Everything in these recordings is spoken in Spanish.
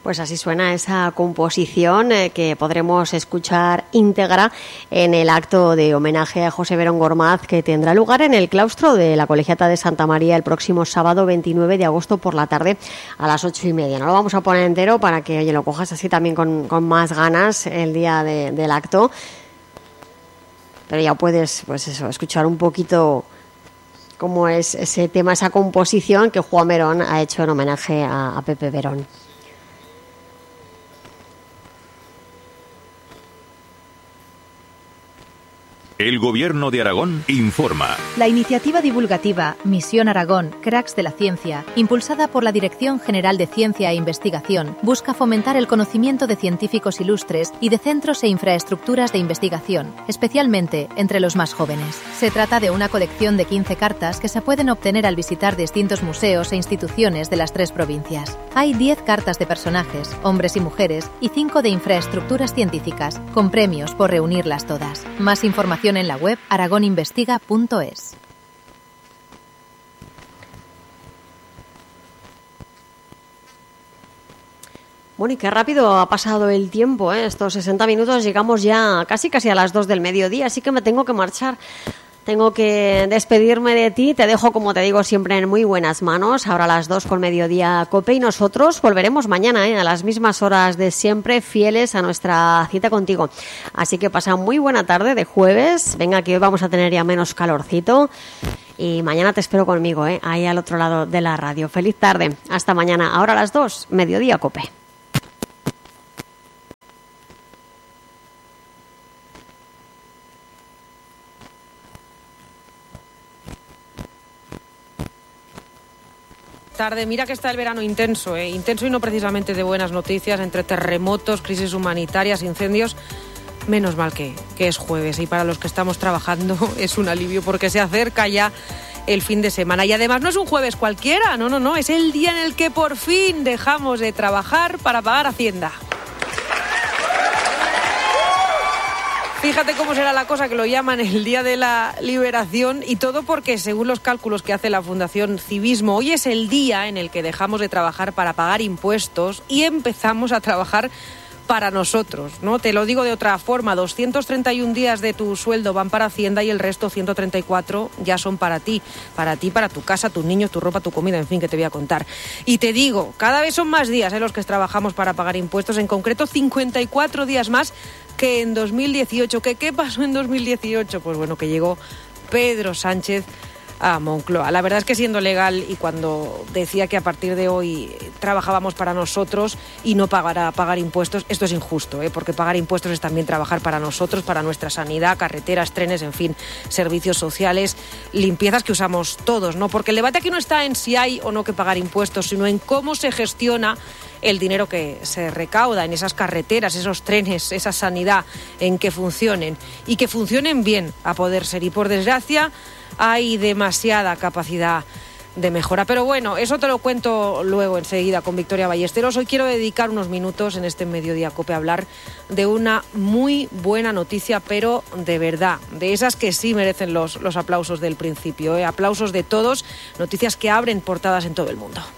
Pues así suena esa composición que podremos escuchar íntegra en el acto de homenaje a José Verón Gormaz, que tendrá lugar en el claustro de la Colegiata de Santa María el próximo sábado 29 de agosto por la tarde a las 8:30. No lo vamos a poner entero para que lo cojas así también con más ganas el día del acto, pero ya puedes escuchar un poquito cómo es ese tema, esa composición que Juan Verón ha hecho en homenaje a Pepe Verón. El Gobierno de Aragón informa. La iniciativa divulgativa Misión Aragón, Cracks de la Ciencia, impulsada por la Dirección General de Ciencia e Investigación, busca fomentar el conocimiento de científicos ilustres y de centros e infraestructuras de investigación, especialmente entre los más jóvenes. Se trata de una colección de 15 cartas que se pueden obtener al visitar distintos museos e instituciones de las 3 provincias. Hay 10 cartas de personajes, hombres y mujeres, y 5 de infraestructuras científicas, con premios por reunirlas todas. Más información en la web aragoninvestiga.es. Bueno, y qué rápido ha pasado el tiempo, ¿eh? Estos 60 minutos, llegamos ya casi a las 2 del mediodía, así que me tengo que marchar. Tengo que despedirme de ti, te dejo, como te digo, siempre en muy buenas manos. Ahora a las 2 con Mediodía Cope, y nosotros volveremos mañana a las mismas horas de siempre, fieles a nuestra cita contigo. Así que pasa muy buena tarde de jueves. Venga, que hoy vamos a tener ya menos calorcito. Y mañana te espero conmigo, ahí al otro lado de la radio. Feliz tarde. Hasta mañana. Ahora a las 2, Mediodía Cope. Tarde, mira que está el verano intenso, intenso y no precisamente de buenas noticias, entre terremotos, crisis humanitarias, incendios. Menos mal que es jueves, y para los que estamos trabajando es un alivio porque se acerca ya el fin de semana. Y además no es un jueves cualquiera, no, es el día en el que por fin dejamos de trabajar para pagar Hacienda. Fíjate cómo será la cosa, que lo llaman el Día de la Liberación, y todo porque, según los cálculos que hace la Fundación Civismo, hoy es el día en el que dejamos de trabajar para pagar impuestos y empezamos a trabajar para nosotros, ¿no? Te lo digo de otra forma, 231 días de tu sueldo van para Hacienda y el resto, 134, ya son para ti, para tu casa, tus niños, tu ropa, tu comida, en fin, que te voy a contar. Y te digo, cada vez son más días los que trabajamos para pagar impuestos, en concreto 54 días más que en 2018. ¿Qué pasó en 2018? Pues bueno, que llegó Pedro Sánchez a Moncloa. La verdad es que, siendo legal, y cuando decía que a partir de hoy trabajábamos para nosotros y no pagar impuestos, esto es injusto, porque pagar impuestos es también trabajar para nosotros, para nuestra sanidad, carreteras, trenes, en fin, servicios sociales, limpiezas que usamos todos, ¿no? Porque el debate aquí no está en si hay o no que pagar impuestos, sino en cómo se gestiona el dinero que se recauda en esas carreteras, esos trenes, esa sanidad, en que funcionen y que funcionen bien, a poder ser. Y por desgracia hay demasiada capacidad de mejora. Pero bueno, eso te lo cuento luego enseguida con Victoria Ballesteros. Hoy quiero dedicar unos minutos en este Mediodía Cope a hablar de una muy buena noticia, pero de verdad, de esas que sí merecen los aplausos del principio, aplausos de todos, noticias que abren portadas en todo el mundo.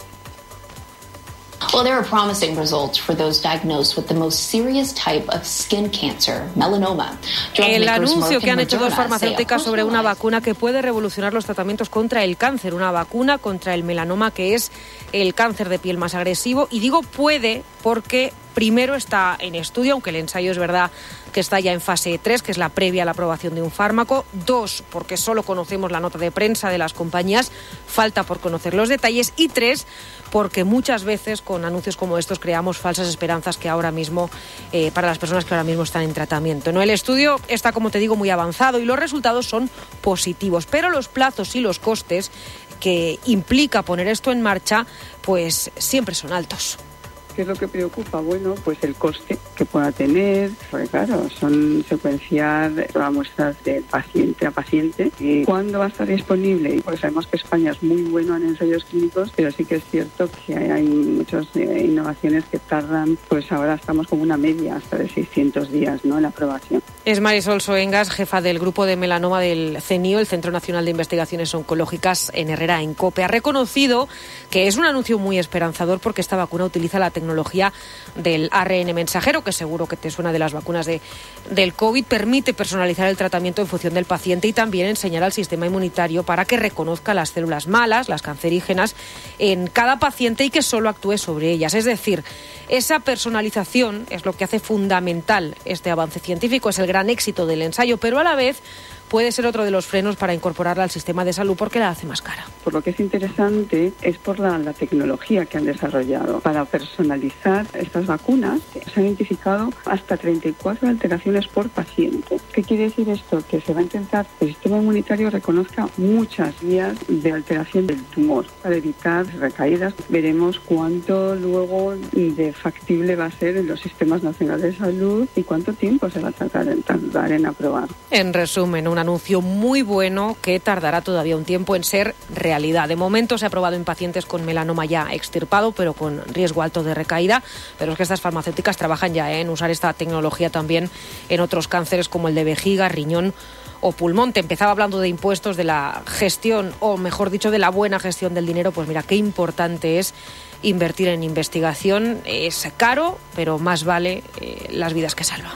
Well, there are promising results for those diagnosed with the most serious type of skin cancer, melanoma. El anuncio que han hecho 2 farmacéuticas sobre una vacuna que puede revolucionar los tratamientos contra el cáncer, una vacuna contra el melanoma, que es el cáncer de piel más agresivo. Y digo puede porque primero está en estudio, aunque el ensayo es verdad que está ya en fase 3, que es la previa a la aprobación de un fármaco. 2, porque solo conocemos la nota de prensa de las compañías, falta por conocer los detalles. Y 3, porque muchas veces con anuncios como estos creamos falsas esperanzas que ahora mismo, para las personas que ahora mismo están en tratamiento, ¿no? El estudio está, como te digo, muy avanzado y los resultados son positivos, pero los plazos y los costes que implica poner esto en marcha, pues siempre son altos. ¿Qué es lo que preocupa? Bueno, pues el coste que pueda tener, porque claro, son secuenciar todas muestras de paciente a paciente. ¿Cuándo va a estar disponible? Porque sabemos que España es muy bueno en ensayos clínicos, pero sí que es cierto que hay muchas innovaciones que tardan, pues ahora estamos como una media hasta de 600 días, ¿no?, en la aprobación. Es Marisol Soengas, jefa del grupo de melanoma del CENIO, el Centro Nacional de Investigaciones Oncológicas, en Herrera, en COPE. Ha reconocido que es un anuncio muy esperanzador porque esta vacuna utiliza la tecnología del ARN mensajero, que seguro que te suena de las vacunas del COVID. Permite personalizar el tratamiento en función del paciente y también enseñar al sistema inmunitario para que reconozca las células malas, las cancerígenas, en cada paciente y que solo actúe sobre ellas. Es decir, esa personalización es lo que hace fundamental este avance científico. Es el gran éxito del ensayo, pero a la vez puede ser otro de los frenos para incorporarla al sistema de salud porque la hace más cara. Por lo que es interesante es por la tecnología que han desarrollado. Para personalizar estas vacunas se han identificado hasta 34 alteraciones por paciente. ¿Qué quiere decir esto? Que se va a intentar que el sistema inmunitario reconozca muchas vías de alteración del tumor para evitar recaídas. Veremos cuánto luego de factible va a ser en los sistemas nacionales de salud y cuánto tiempo se va a tardar en aprobar. En resumen, un anuncio muy bueno que tardará todavía un tiempo en ser realidad. De momento se ha aprobado en pacientes con melanoma ya extirpado, pero con riesgo alto de recaída. Pero es que estas farmacéuticas trabajan ya en usar esta tecnología también en otros cánceres como el de vejiga, riñón o pulmón. Te empezaba hablando de impuestos, de la gestión, o mejor dicho, de la buena gestión del dinero. Pues mira, qué importante es invertir en investigación. Es caro, pero más vale las vidas que salva.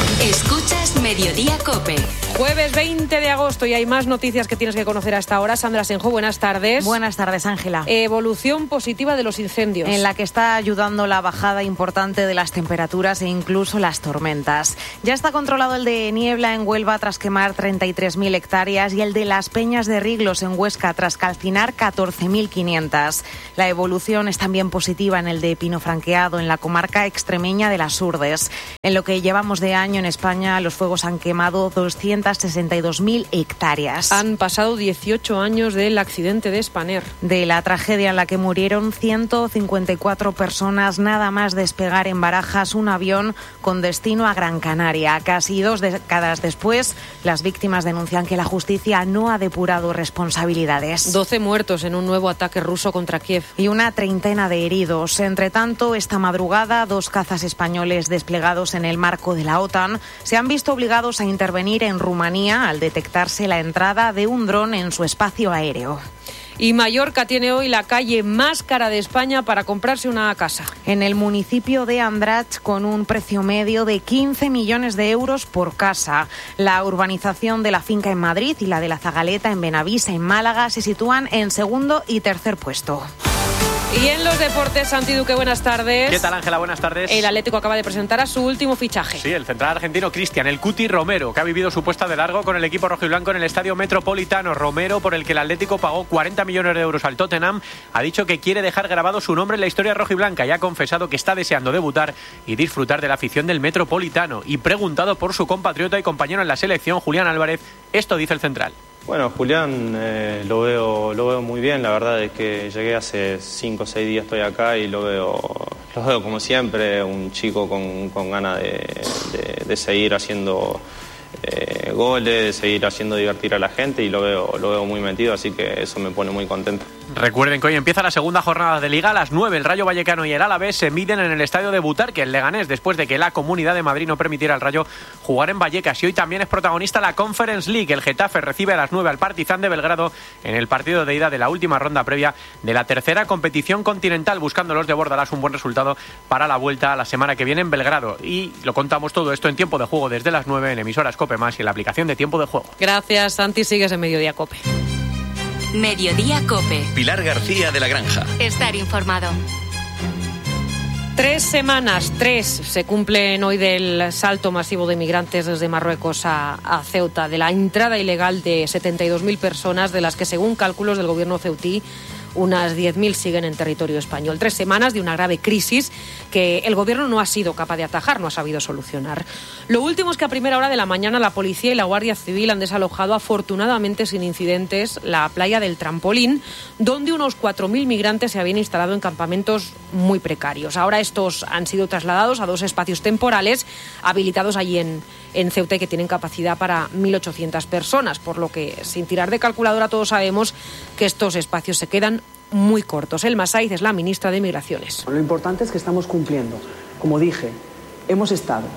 Escuchas Mediodía COPE. Jueves 20 de agosto y hay más noticias que tienes que conocer hasta ahora. Sandra Senjo, buenas tardes. Buenas tardes, Ángela. Evolución positiva de los incendios. En la que está ayudando la bajada importante de las temperaturas e incluso las tormentas. Ya está controlado el de Niebla en Huelva tras quemar 33.000 hectáreas y el de Las Peñas de Riglos en Huesca tras calcinar 14.500. La evolución es también positiva en el de Pino Franqueado en la comarca extremeña de las Urdes. En lo que llevamos de año en España, los fuegos han quemado 262.000 hectáreas. Han pasado 18 años del accidente de Spanair. De la tragedia en la que murieron 154 personas nada más despegar en Barajas un avión con destino a Gran Canaria. Casi 2 décadas después, las víctimas denuncian que la justicia no ha depurado responsabilidades. 12 muertos en un nuevo ataque ruso contra Kiev. Y una treintena de heridos. Entre tanto, esta madrugada, 2 cazas españoles desplegados en el marco de la OTAN se han visto obligados a intervenir en Rumanía al detectarse la entrada de un dron en su espacio aéreo. Y Mallorca tiene hoy la calle más cara de España para comprarse una casa. En el municipio de Andratx, con un precio medio de 15 millones de euros por casa. La urbanización de la finca en Madrid y la de la Zagaleta en Benavís, en Málaga, se sitúan en segundo y tercer puesto. Y en los deportes, Santi Duque, buenas tardes. ¿Qué tal, Ángela? Buenas tardes. El Atlético acaba de presentar a su último fichaje. Sí, el central argentino Cristian, el Cuti Romero, que ha vivido su puesta de largo con el equipo rojiblanco en el Estadio Metropolitano. Romero, por el que el Atlético pagó 40 millones de euros al Tottenham, ha dicho que quiere dejar grabado su nombre en la historia rojiblanca y ha confesado que está deseando debutar y disfrutar de la afición del Metropolitano. Y preguntado por su compatriota y compañero en la selección, Julián Álvarez, esto dice el central. Bueno, Julián lo veo muy bien. La verdad es que llegué hace 5 o 6 días, estoy acá y lo veo como siempre, un chico con ganas de seguir haciendo goles, de seguir haciendo divertir a la gente y lo veo muy metido, así que eso me pone muy contento. Recuerden que hoy empieza la segunda jornada de Liga. A las 9 el Rayo Vallecano y el Alavés se miden en el estadio de Butarque, el Leganés, después de que la Comunidad de Madrid no permitiera al Rayo jugar en Vallecas. Y hoy también es protagonista la Conference League. El Getafe recibe a las 9 al Partizan de Belgrado en el partido de ida de la última ronda previa de la tercera competición continental, buscando los de Bordalás un buen resultado para la vuelta a la semana que viene en Belgrado. Y lo contamos todo esto en Tiempo de Juego desde las 9 en emisoras COPE Más y en la aplicación de Tiempo de Juego. Gracias, Santi. Sigues en Mediodía COPE. Mediodía COPE. Pilar García de la Granja. Estar informado. 3 semanas, 3 se cumplen hoy del salto masivo de migrantes desde Marruecos a Ceuta, de la entrada ilegal de 72.000 personas, de las que según cálculos del gobierno ceutí unas 10.000 siguen en territorio español. 3 semanas de una grave crisis que el gobierno no ha sido capaz de atajar, no ha sabido solucionar. Lo último es que a primera hora de la mañana la policía y la Guardia Civil han desalojado, afortunadamente sin incidentes, la playa del Trampolín, donde unos 4.000 migrantes se habían instalado en campamentos muy precarios. Ahora estos han sido trasladados a 2 espacios temporales habilitados allí en Ceuta y que tienen capacidad para 1.800 personas, por lo que sin tirar de calculadora todos sabemos que estos espacios se quedan muy cortos. Elma Saiz es la ministra de Migraciones. Lo importante es que estamos cumpliendo. Como dije, hemos estado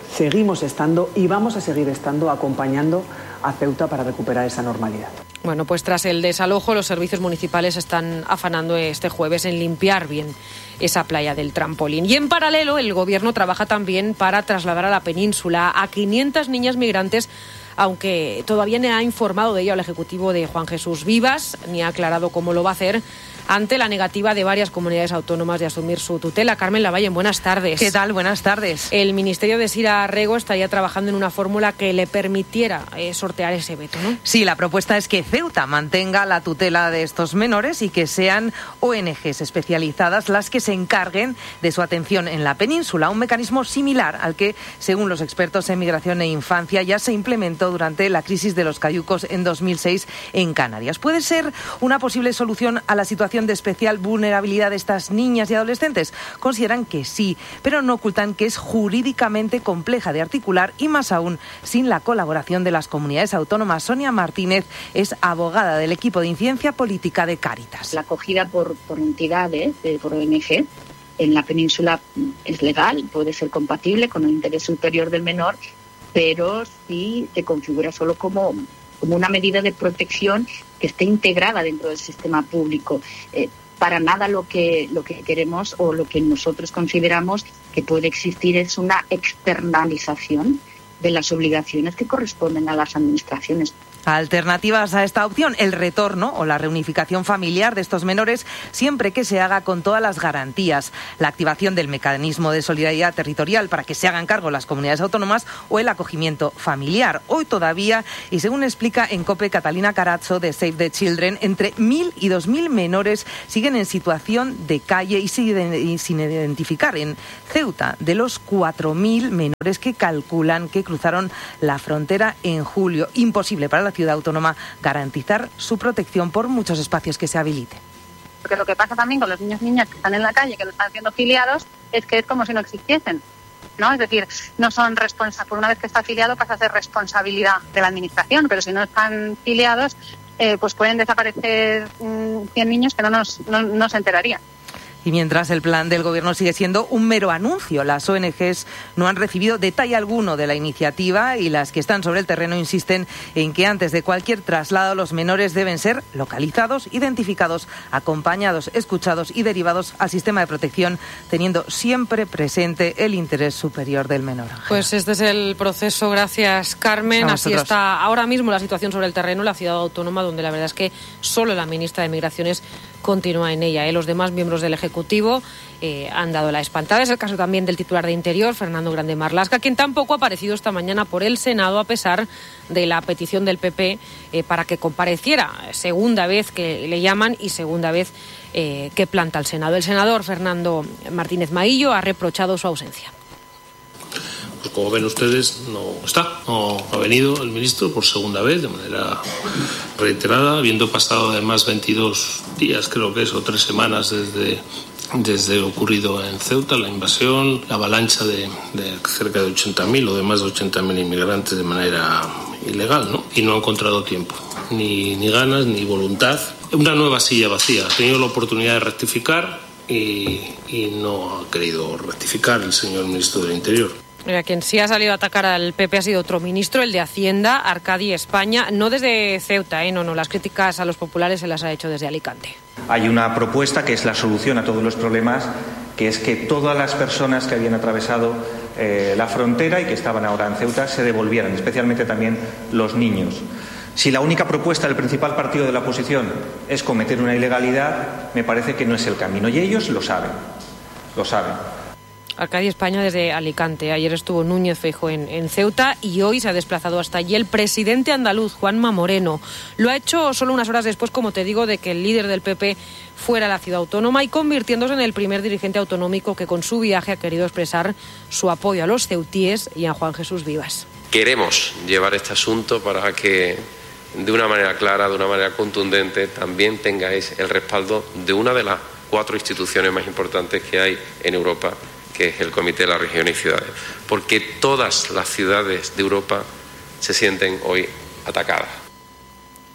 seguimos estando y vamos a seguir estando acompañando a Ceuta para recuperar esa normalidad. Bueno, pues tras el desalojo, los servicios municipales están afanando este jueves en limpiar bien esa playa del Trampolín. Y en paralelo, el Gobierno trabaja también para trasladar a la península a 500 niñas migrantes, aunque todavía no ha informado de ello al Ejecutivo de Juan Jesús Vivas, ni ha aclarado cómo lo va a hacer, ante la negativa de varias comunidades autónomas de asumir su tutela. Carmen Lavalle, buenas tardes. ¿Qué tal? Buenas tardes. El Ministerio de Sira Rego estaría trabajando en una fórmula que le permitiera sortear ese veto, ¿no? Sí, la propuesta es que Ceuta mantenga la tutela de estos menores y que sean ONGs especializadas las que se encarguen de su atención en la península, un mecanismo similar al que, según los expertos en migración e infancia, ya se implementó durante la crisis de los cayucos en 2006 en Canarias. ¿Puede ser una posible solución a la situación de especial vulnerabilidad de estas niñas y adolescentes? Consideran que sí, pero no ocultan que es jurídicamente compleja de articular y más aún sin la colaboración de las comunidades autónomas. Sonia Martínez es abogada del equipo de incidencia política de Cáritas. La acogida por entidades, por ONG, en la península es legal, puede ser compatible con el interés superior del menor, pero sí se configura solo como una medida de protección que esté integrada dentro del sistema público. Para nada lo que queremos o lo que nosotros consideramos que puede existir es una externalización de las obligaciones que corresponden a las administraciones. Alternativas a esta opción, el retorno o la reunificación familiar de estos menores siempre que se haga con todas las garantías, la activación del mecanismo de solidaridad territorial para que se hagan cargo las comunidades autónomas o el acogimiento familiar. Hoy todavía, y según explica en COPE Catalina Carazzo de Save the Children, entre 1.000 y 2.000 menores siguen en situación de calle y sin identificar. En Ceuta, de los 4.000 menores que calculan que cruzaron la frontera en julio, imposible para la ciudad autónoma garantizar su protección por muchos espacios que se habiliten. Porque lo que pasa también con los niños y niñas que están en la calle, que no están siendo filiados, es que es como si no existiesen, ¿no? Es decir, no son responsables. Por una vez que está afiliado pasa a ser responsabilidad de la administración, pero si no están filiados, pues pueden desaparecer 100 niños que no se enterarían. Y mientras el plan del Gobierno sigue siendo un mero anuncio, las ONGs no han recibido detalle alguno de la iniciativa y las que están sobre el terreno insisten en que antes de cualquier traslado los menores deben ser localizados, identificados, acompañados, escuchados y derivados al sistema de protección, teniendo siempre presente el interés superior del menor. Pues este es el proceso, gracias Carmen. Así está ahora mismo la situación sobre el terreno en la ciudad autónoma, donde la verdad es que solo la ministra de Migraciones continúa en ella. Los demás miembros del Ejecutivo han dado la espantada. Es el caso también del titular de Interior, Fernando Grande Marlaska, quien tampoco ha aparecido esta mañana por el Senado a pesar de la petición del PP para que compareciera. Segunda vez que le llaman y segunda vez que planta el Senado. El senador Fernando Martínez Maillo ha reprochado su ausencia. Pues como ven ustedes, no ha venido el ministro por segunda vez, de manera reiterada, habiendo pasado además 22 días, creo que es, o 3 semanas desde lo ocurrido en Ceuta, la invasión, la avalancha de cerca de 80.000 o de más de 80.000 inmigrantes de manera ilegal, ¿no? Y no ha encontrado tiempo, ni ganas, ni voluntad. Una nueva silla vacía. Ha tenido la oportunidad de rectificar y no ha querido rectificar el señor ministro del Interior. Mira, quien sí ha salido a atacar al PP ha sido otro ministro, el de Hacienda, Arcadi España, no desde Ceuta, no, las críticas a los populares se las ha hecho desde Alicante. Hay una propuesta que es la solución a todos los problemas, que es que todas las personas que habían atravesado la frontera y que estaban ahora en Ceuta se devolvieran, especialmente también los niños. Si la única propuesta del principal partido de la oposición es cometer una ilegalidad, me parece que no es el camino, y ellos lo saben. Arcadi España desde Alicante. Ayer estuvo Núñez Feijóo en Ceuta y hoy se ha desplazado hasta allí el presidente andaluz, Juanma Moreno. Lo ha hecho solo unas horas después, como te digo, de que el líder del PP fuera a la ciudad autónoma y convirtiéndose en el primer dirigente autonómico que con su viaje ha querido expresar su apoyo a los ceutíes y a Juan Jesús Vivas. Queremos llevar este asunto para que de una manera clara, de una manera contundente, también tengáis el respaldo de una de las 4 instituciones más importantes que hay en Europa, que es el Comité de las Regiones y Ciudades, porque todas las ciudades de Europa se sienten hoy atacadas.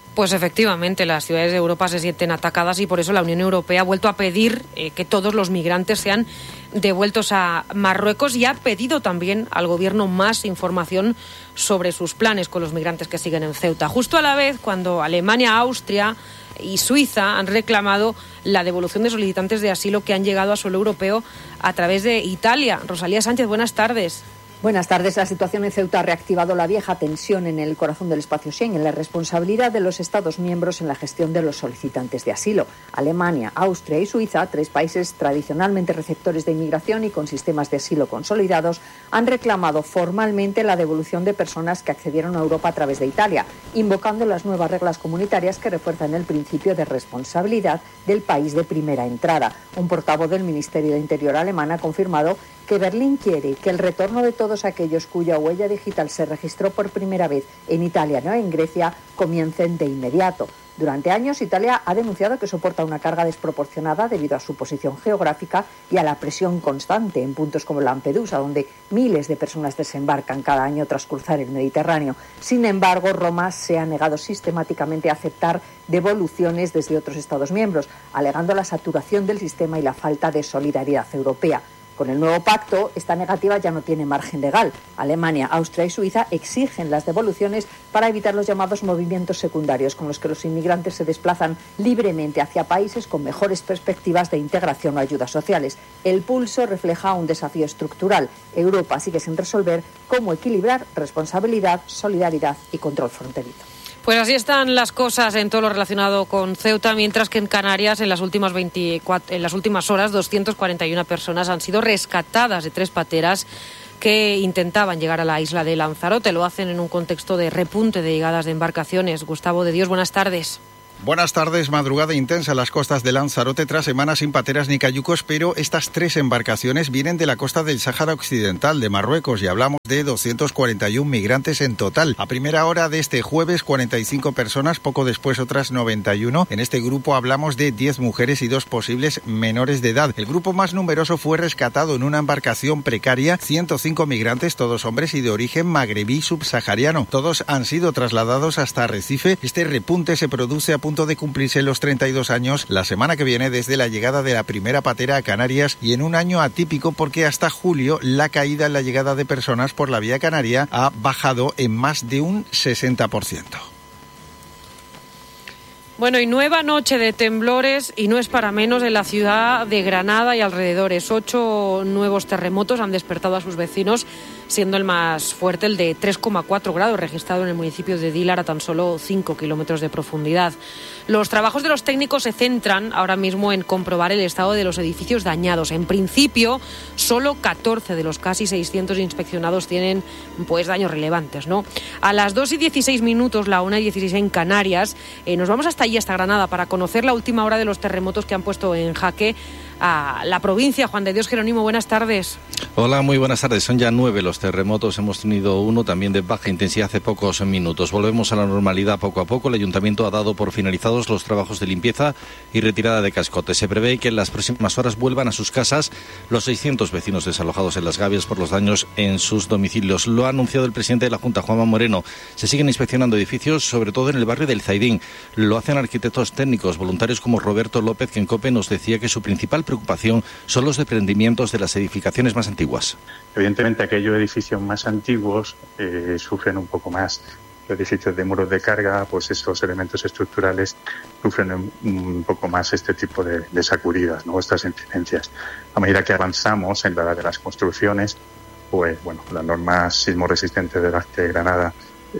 Pues efectivamente, las ciudades de Europa se sienten atacadas y por eso la Unión Europea ha vuelto a pedir que todos los migrantes sean devueltos a Marruecos y ha pedido también al gobierno más información sobre sus planes con los migrantes que siguen en Ceuta. Justo a la vez, cuando Alemania, Austria y Suiza han reclamado la devolución de solicitantes de asilo que han llegado a suelo europeo a través de Italia. Rosalía Sánchez, buenas tardes. Buenas tardes. La situación en Ceuta ha reactivado la vieja tensión en el corazón del espacio Schengen, la responsabilidad de los Estados miembros en la gestión de los solicitantes de asilo. Alemania, Austria y Suiza, 3 países tradicionalmente receptores de inmigración y con sistemas de asilo consolidados, han reclamado formalmente la devolución de personas que accedieron a Europa a través de Italia, invocando las nuevas reglas comunitarias que refuerzan el principio de responsabilidad del país de primera entrada. Un portavoz del Ministerio de Interior alemán ha confirmado que Berlín quiere que el retorno de todos aquellos cuya huella digital se registró por primera vez en Italia o en Grecia comiencen de inmediato. Durante años, Italia ha denunciado que soporta una carga desproporcionada debido a su posición geográfica y a la presión constante en puntos como Lampedusa, donde miles de personas desembarcan cada año tras cruzar el Mediterráneo. Sin embargo, Roma se ha negado sistemáticamente a aceptar devoluciones desde otros Estados miembros, alegando la saturación del sistema y la falta de solidaridad europea. Con el nuevo pacto, esta negativa ya no tiene margen legal. Alemania, Austria y Suiza exigen las devoluciones para evitar los llamados movimientos secundarios, con los que los inmigrantes se desplazan libremente hacia países con mejores perspectivas de integración o ayudas sociales. El pulso refleja un desafío estructural. Europa sigue sin resolver cómo equilibrar responsabilidad, solidaridad y control fronterizo. Pues así están las cosas en todo lo relacionado con Ceuta, mientras que en Canarias en las últimas horas 241 personas han sido rescatadas de 3 pateras que intentaban llegar a la isla de Lanzarote. Lo hacen en un contexto de repunte de llegadas de embarcaciones. Gustavo de Dios, buenas tardes. Buenas tardes. Madrugada intensa en las costas de Lanzarote tras semanas sin pateras ni cayucos, pero estas 3 embarcaciones vienen de la costa del Sáhara Occidental de Marruecos y hablamos de 241 migrantes en total. A primera hora de este jueves, 45 personas, poco después otras 91. En este grupo hablamos de 10 mujeres y 2 posibles menores de edad. El grupo más numeroso fue rescatado en una embarcación precaria, 105 migrantes, todos hombres y de origen magrebí subsahariano. Todos han sido trasladados hasta Arrecife. Este repunte se produce a punto de cumplirse los 32 años la semana que viene desde la llegada de la primera patera a Canarias y en un año atípico porque hasta julio la caída en la llegada de personas por la vía canaria ha bajado en más de un 60%. Bueno, y nueva noche de temblores, y no es para menos, en la ciudad de Granada y alrededores. 8 nuevos terremotos han despertado a sus vecinos, siendo el más fuerte el de 3,4 grados, registrado en el municipio de Dílar a tan solo 5 kilómetros de profundidad. Los trabajos de los técnicos se centran ahora mismo en comprobar el estado de los edificios dañados. En principio, solo 14 de los casi 600 inspeccionados tienen daños relevantes, ¿no? A las 2:16, la 1:16 en Canarias, nos vamos hasta Granada, para conocer la última hora de los terremotos que han puesto en jaque a la provincia. Juan de Dios Jerónimo, buenas tardes. Hola, muy buenas tardes. Son ya 9 los terremotos. Hemos tenido uno también de baja intensidad hace pocos minutos. Volvemos a la normalidad poco a poco. El Ayuntamiento ha dado por finalizados los trabajos de limpieza y retirada de cascotes. Se prevé que en las próximas horas vuelvan a sus casas los 600 vecinos desalojados en Las Gavias por los daños en sus domicilios. Lo ha anunciado el presidente de la Junta, Juanma Moreno. Se siguen inspeccionando edificios, sobre todo en el barrio del Zaidín. Lo hacen arquitectos técnicos, voluntarios como Roberto López, que en COPE nos decía que su principal preocupación son los desprendimientos de las edificaciones más antiguas. Evidentemente, aquellos edificios más antiguos sufren un poco más. Los edificios de muros de carga, pues esos elementos estructurales sufren un poco más este tipo de sacudidas, ¿no? Estas incidencias. A medida que avanzamos en la edad de las construcciones, pues bueno, la norma sismoresistente de Granada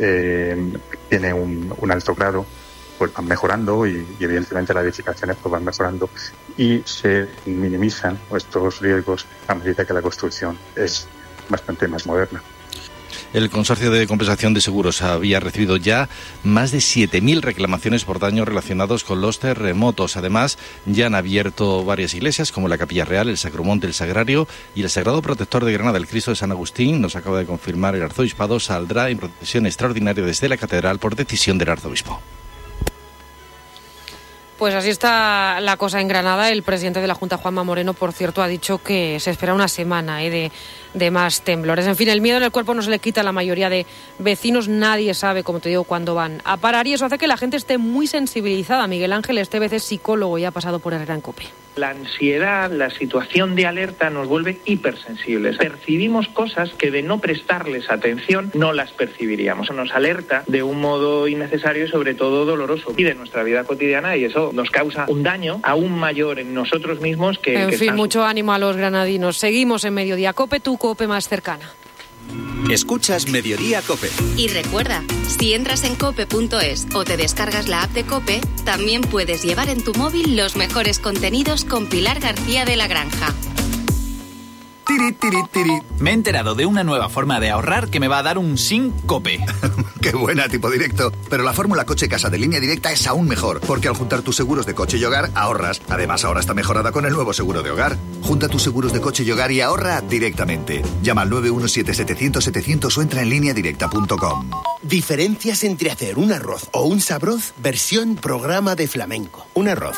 tiene un alto grado, pues van mejorando y evidentemente las edificaciones pues van mejorando y se minimizan estos riesgos a medida que la construcción es bastante más moderna. El Consorcio de Compensación de Seguros había recibido ya más de 7.000 reclamaciones por daños relacionados con los terremotos. Además, ya han abierto varias iglesias como la Capilla Real, el Sacromonte, el Sagrario y el Sagrado Protector de Granada, el Cristo de San Agustín. Nos acaba de confirmar el arzobispado, saldrá en procesión extraordinaria desde la catedral por decisión del arzobispo. Pues así está la cosa en Granada. El presidente de la Junta, Juanma Moreno, por cierto, ha dicho que se espera una semana de más temblores. En fin, el miedo en el cuerpo no se le quita a la mayoría de vecinos. Nadie sabe, como te digo, cuándo van a parar, y eso hace que la gente esté muy sensibilizada. Miguel Ángel Estevez es psicólogo y ha pasado por Herrera en COPE. La ansiedad, la situación de alerta nos vuelve hipersensibles. Percibimos cosas que de no prestarles atención no las percibiríamos. Nos alerta de un modo innecesario y sobre todo doloroso y de nuestra vida cotidiana, y eso nos causa un daño aún mayor en nosotros mismos que... En fin, mucho ánimo a los granadinos. Seguimos en Mediodía COPE, tu COPE más cercana. Escuchas Mediodía COPE. Y recuerda, si entras en cope.es o te descargas la app de COPE, también puedes llevar en tu móvil los mejores contenidos con Pilar García de la Granja. Tiri, tiri, tiri. Me he enterado de una nueva forma de ahorrar que me va a dar un síncope. ¡Qué buena, tipo directo! Pero la fórmula coche-casa de Línea Directa es aún mejor, porque al juntar tus seguros de coche y hogar, ahorras. Además, ahora está mejorada con el nuevo seguro de hogar. Junta tus seguros de coche y hogar y ahorra directamente. Llama al 917-700-700 o entra en lineadirecta.com. Diferencias entre hacer un arroz o un sabroz versión programa de flamenco. Un arroz.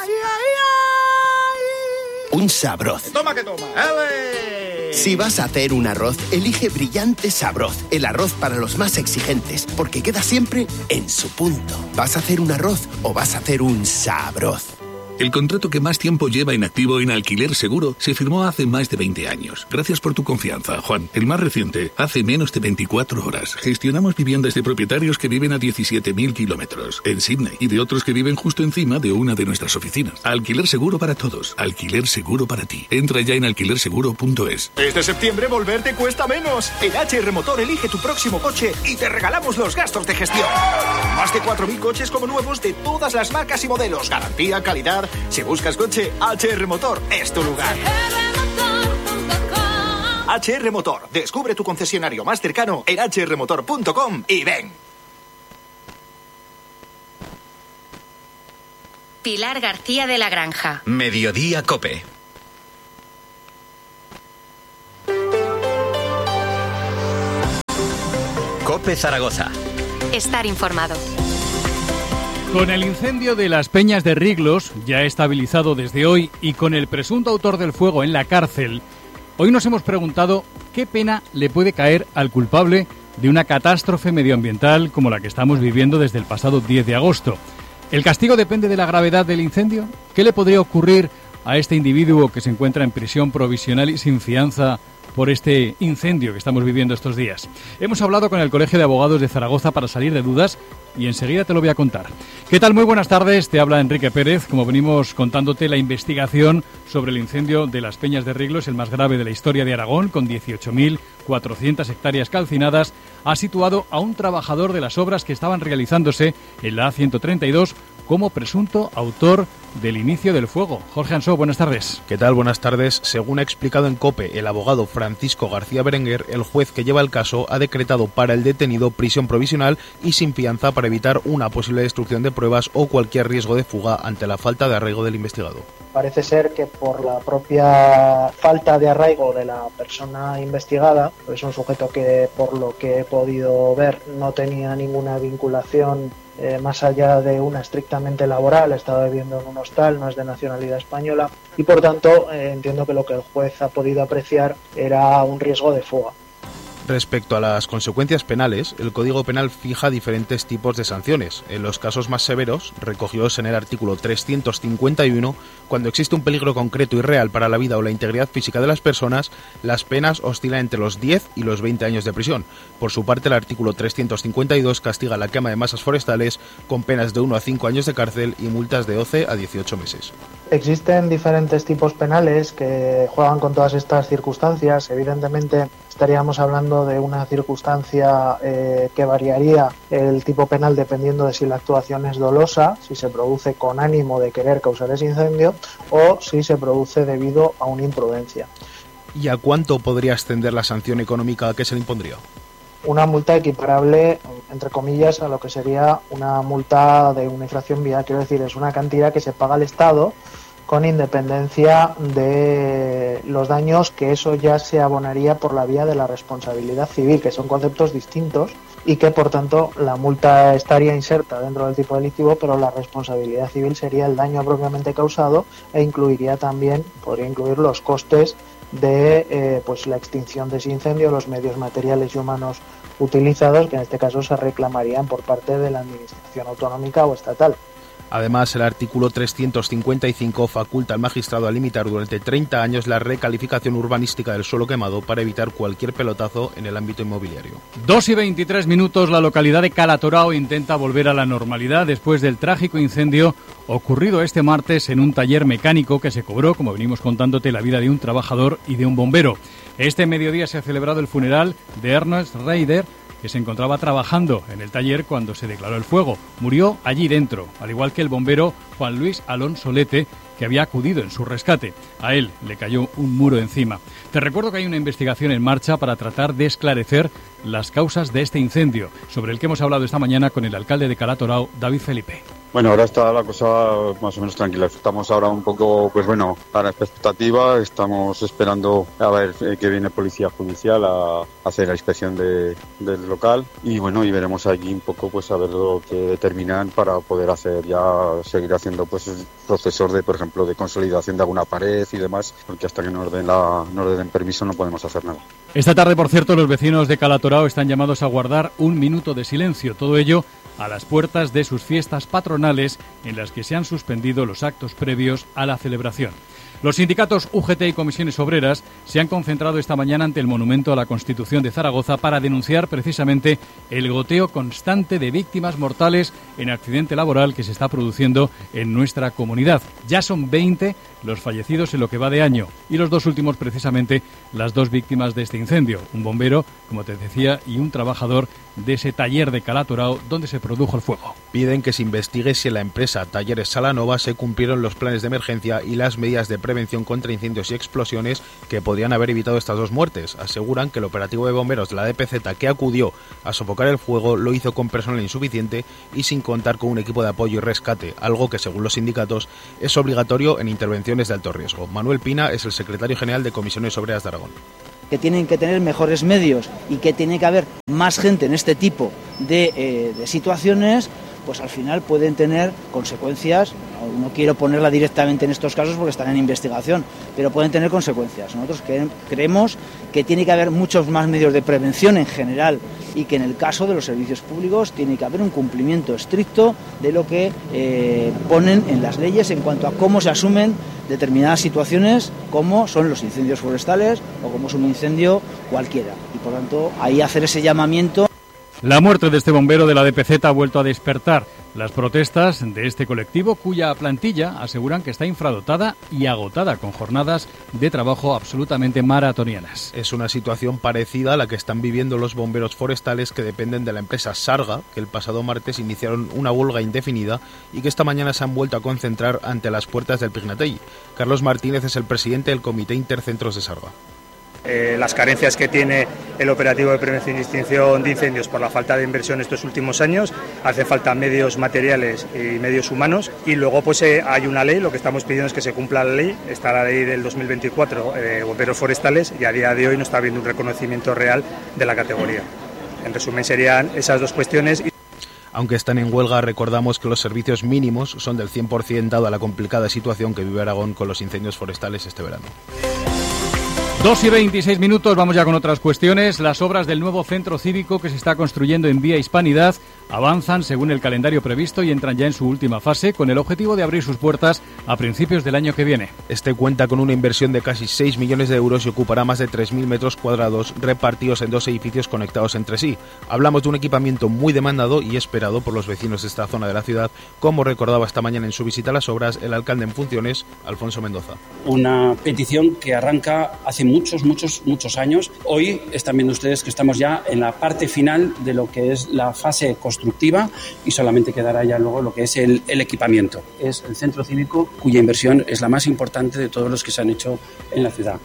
Un sabroz. ¡Toma que toma! ¡Ale! Si vas a hacer un arroz, elige Brillante Sabroz, el arroz para los más exigentes, porque queda siempre en su punto. ¿Vas a hacer un arroz o vas a hacer un sabroz? El contrato que más tiempo lleva en activo en Alquiler Seguro se firmó hace más de 20 años. Gracias por tu confianza, Juan. El más reciente, hace menos de 24 horas. Gestionamos viviendas de propietarios que viven a 17.000 kilómetros en Sydney y de otros que viven justo encima de una de nuestras oficinas. Alquiler Seguro para todos. Alquiler Seguro para ti. Entra ya en alquilerseguro.es. Este septiembre volver te cuesta menos. En HR Motor elige tu próximo coche y te regalamos los gastos de gestión. Más de 4.000 coches como nuevos de todas las marcas y modelos. Garantía, calidad. Si buscas coche, HR Motor es tu lugar. HR Motor. Descubre tu concesionario más cercano en hrmotor.com y ven. Pilar García de la Granja. Mediodía COPE. COPE Zaragoza. Estar informado. Con el incendio de las Peñas de Riglos, ya estabilizado desde hoy, y con el presunto autor del fuego en la cárcel, hoy nos hemos preguntado qué pena le puede caer al culpable de una catástrofe medioambiental como la que estamos viviendo desde el pasado 10 de agosto. ¿El castigo depende de la gravedad del incendio? ¿Qué le podría ocurrir a este individuo que se encuentra en prisión provisional y sin fianza por este incendio que estamos viviendo estos días? Hemos hablado con el Colegio de Abogados de Zaragoza para salir de dudas y enseguida te lo voy a contar. ¿Qué tal? Muy buenas tardes, te habla Enrique Pérez. Como venimos contándote, la investigación sobre el incendio de las Peñas de Riglos, el más grave de la historia de Aragón, con 18.400 hectáreas calcinadas, ha situado a un trabajador de las obras que estaban realizándose en la A132 como presunto autor del inicio del fuego. Jorge Ansó, buenas tardes. ¿Qué tal? Buenas tardes. Según ha explicado en COPE el abogado Francisco García Berenguer, el juez que lleva el caso ha decretado para el detenido prisión provisional y sin fianza para evitar una posible destrucción de pruebas o cualquier riesgo de fuga ante la falta de arraigo del investigado. Parece ser que por la propia falta de arraigo de la persona investigada, es un sujeto que, por lo que he podido ver, no tenía ninguna vinculación más allá de una estrictamente laboral, estaba viviendo en un hostal, no es de nacionalidad española y por tanto entiendo que lo que el juez ha podido apreciar era un riesgo de fuga. Respecto a las consecuencias penales, el Código Penal fija diferentes tipos de sanciones. En los casos más severos, recogidos en el artículo 351, cuando existe un peligro concreto y real para la vida o la integridad física de las personas, las penas oscilan entre los 10 y los 20 años de prisión. Por su parte, el artículo 352 castiga la quema de masas forestales con penas de 1 a 5 años de cárcel y multas de 12 a 18 meses. Existen diferentes tipos penales que juegan con todas estas circunstancias. Evidentemente, estaríamos hablando de una circunstancia que variaría el tipo penal dependiendo de si la actuación es dolosa, si se produce con ánimo de querer causar ese incendio o si se produce debido a una imprudencia. ¿Y a cuánto podría ascender la sanción económica que se le impondría? Una multa equiparable, entre comillas, a lo que sería una multa de una infracción vial. Quiero decir, es una cantidad que se paga al Estado con independencia de los daños, que eso ya se abonaría por la vía de la responsabilidad civil, que son conceptos distintos y que por tanto la multa estaría inserta dentro del tipo delictivo, pero la responsabilidad civil sería el daño propiamente causado e incluiría también, podría incluir los costes de pues la extinción de ese incendio, los medios materiales y humanos utilizados, que en este caso se reclamarían por parte de la administración autonómica o estatal. Además, el artículo 355 faculta al magistrado a limitar durante 30 años la recalificación urbanística del suelo quemado para evitar cualquier pelotazo en el ámbito inmobiliario. 2:23, la localidad de Calatorao intenta volver a la normalidad después del trágico incendio ocurrido este martes en un taller mecánico que se cobró, como venimos contándote, la vida de un trabajador y de un bombero. Este mediodía se ha celebrado el funeral de Ernest Reider, que se encontraba trabajando en el taller cuando se declaró el fuego. Murió allí dentro, al igual que el bombero Juan Luis Alonso Lete, que había acudido en su rescate. A él le cayó un muro encima. Te recuerdo que hay una investigación en marcha para tratar de esclarecer las causas de este incendio, sobre el que hemos hablado esta mañana con el alcalde de Calatorao, David Felipe. Bueno, ahora está la cosa más o menos tranquila. Estamos ahora un poco, a la expectativa. Estamos esperando a ver que viene Policía Judicial a hacer la inspección del local. Y bueno, y veremos allí un poco, a ver lo que determinan para poder seguir haciendo, procesos de, por ejemplo, de consolidación de alguna pared y demás, porque hasta que nos den permiso no podemos hacer nada. Esta tarde, por cierto, los vecinos de Calatorao están llamados a guardar un minuto de silencio. Todo ello a las puertas de sus fiestas patronales, en las que se han suspendido los actos previos a la celebración. Los sindicatos UGT y comisiones obreras se han concentrado esta mañana ante el Monumento a la Constitución de Zaragoza para denunciar precisamente el goteo constante de víctimas mortales en accidente laboral que se está produciendo en nuestra comunidad. Ya son 20 los fallecidos en lo que va de año, y los dos últimos precisamente las dos víctimas de este incendio, un bombero, como te decía, y un trabajador de ese taller de Calatorao donde se produjo el fuego. Piden que se investigue si en la empresa Talleres Salanova se cumplieron los planes de emergencia y las medidas de prevención contra incendios y explosiones que podrían haber evitado estas dos muertes. Aseguran que el operativo de bomberos de la DPZ que acudió a sofocar el fuego lo hizo con personal insuficiente y sin contar con un equipo de apoyo y rescate, algo que según los sindicatos es obligatorio en intervenciones de alto riesgo. Manuel Pina es el secretario general de Comisiones Obreras de Aragón. Que tienen que tener mejores medios y que tiene que haber más gente en este tipo de situaciones, pues al final pueden tener consecuencias. No quiero ponerla directamente en estos casos porque están en investigación, pero pueden tener consecuencias. Nosotros creemos que tiene que haber muchos más medios de prevención en general y que en el caso de los servicios públicos tiene que haber un cumplimiento estricto de lo que ponen en las leyes en cuanto a cómo se asumen determinadas situaciones, como son los incendios forestales o como es un incendio cualquiera. Y por tanto, ahí hacer ese llamamiento. La muerte de este bombero de la DPZ ha vuelto a despertar las protestas de este colectivo, cuya plantilla aseguran que está infradotada y agotada, con jornadas de trabajo absolutamente maratonianas. Es una situación parecida a la que están viviendo los bomberos forestales que dependen de la empresa Sarga, que el pasado martes iniciaron una huelga indefinida y que esta mañana se han vuelto a concentrar ante las puertas del Pignatell. Carlos Martínez es el presidente del Comité Intercentros de Sarga. Las carencias que tiene el operativo de prevención y extinción de incendios por la falta de inversión estos últimos años, hace falta medios materiales y medios humanos, y luego hay una ley. Lo que estamos pidiendo es que se cumpla la ley. Está la ley del 2024 de bomberos forestales, y a día de hoy no está habiendo un reconocimiento real de la categoría. En resumen, serían esas dos cuestiones. Aunque están en huelga, recordamos que los servicios mínimos son del 100% dada la complicada situación que vive Aragón con los incendios forestales este verano. 2:26, vamos ya con otras cuestiones. Las obras del nuevo centro cívico que se está construyendo en Vía Hispanidad avanzan según el calendario previsto y entran ya en su última fase, con el objetivo de abrir sus puertas a principios del año que viene. Este cuenta con una inversión de casi 6 millones de euros y ocupará más de 3.000 metros cuadrados repartidos en 2 edificios conectados entre sí. Hablamos de un equipamiento muy demandado y esperado por los vecinos de esta zona de la ciudad, como recordaba esta mañana en su visita a las obras el alcalde en funciones, Alfonso Mendoza. Una petición que arranca hace muchos años. Hoy están viendo ustedes que estamos ya en la parte final de lo que es la fase constructiva y solamente quedará ya luego lo que es el equipamiento. Es el centro cívico cuya inversión es la más importante de todos los que se han hecho en la ciudad.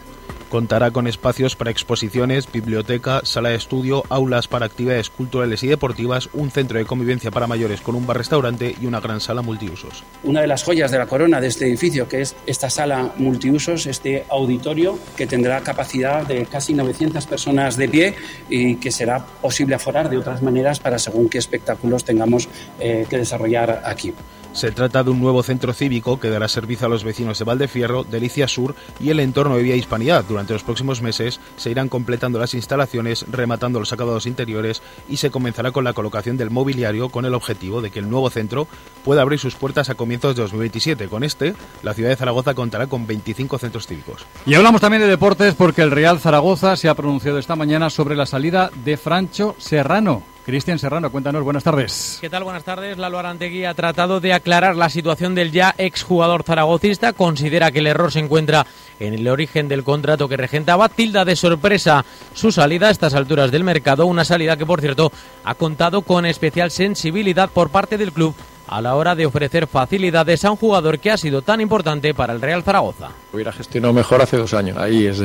Contará con espacios para exposiciones, biblioteca, sala de estudio, aulas para actividades culturales y deportivas, un centro de convivencia para mayores con un bar-restaurante y una gran sala multiusos. Una de las joyas de la corona de este edificio, que es esta sala multiusos, este auditorio que tendrá capacidad de casi 900 personas de pie y que será posible aforar de otras maneras para según qué espectáculos tengamos que desarrollar aquí. Se trata de un nuevo centro cívico que dará servicio a los vecinos de Valdefierro, Delicia Sur y el entorno de Vía Hispanidad. Durante los próximos meses se irán completando las instalaciones, rematando los acabados interiores y se comenzará con la colocación del mobiliario con el objetivo de que el nuevo centro pueda abrir sus puertas a comienzos de 2027. Con la ciudad de Zaragoza contará con 25 centros cívicos. Y hablamos también de deportes porque el Real Zaragoza se ha pronunciado esta mañana sobre la salida de Francho Serrano. Cristian Serrano, cuéntanos, buenas tardes. ¿Qué tal? Buenas tardes. Lalo Arantegui ha tratado de aclarar la situación del ya exjugador zaragocista. Considera que el error se encuentra en el origen del contrato que regentaba. Tilda de sorpresa su salida a estas alturas del mercado. Una salida que, por cierto, ha contado con especial sensibilidad por parte del club a la hora de ofrecer facilidades a un jugador que ha sido tan importante para el Real Zaragoza. Hubiera gestionado mejor hace 2 años. Ahí es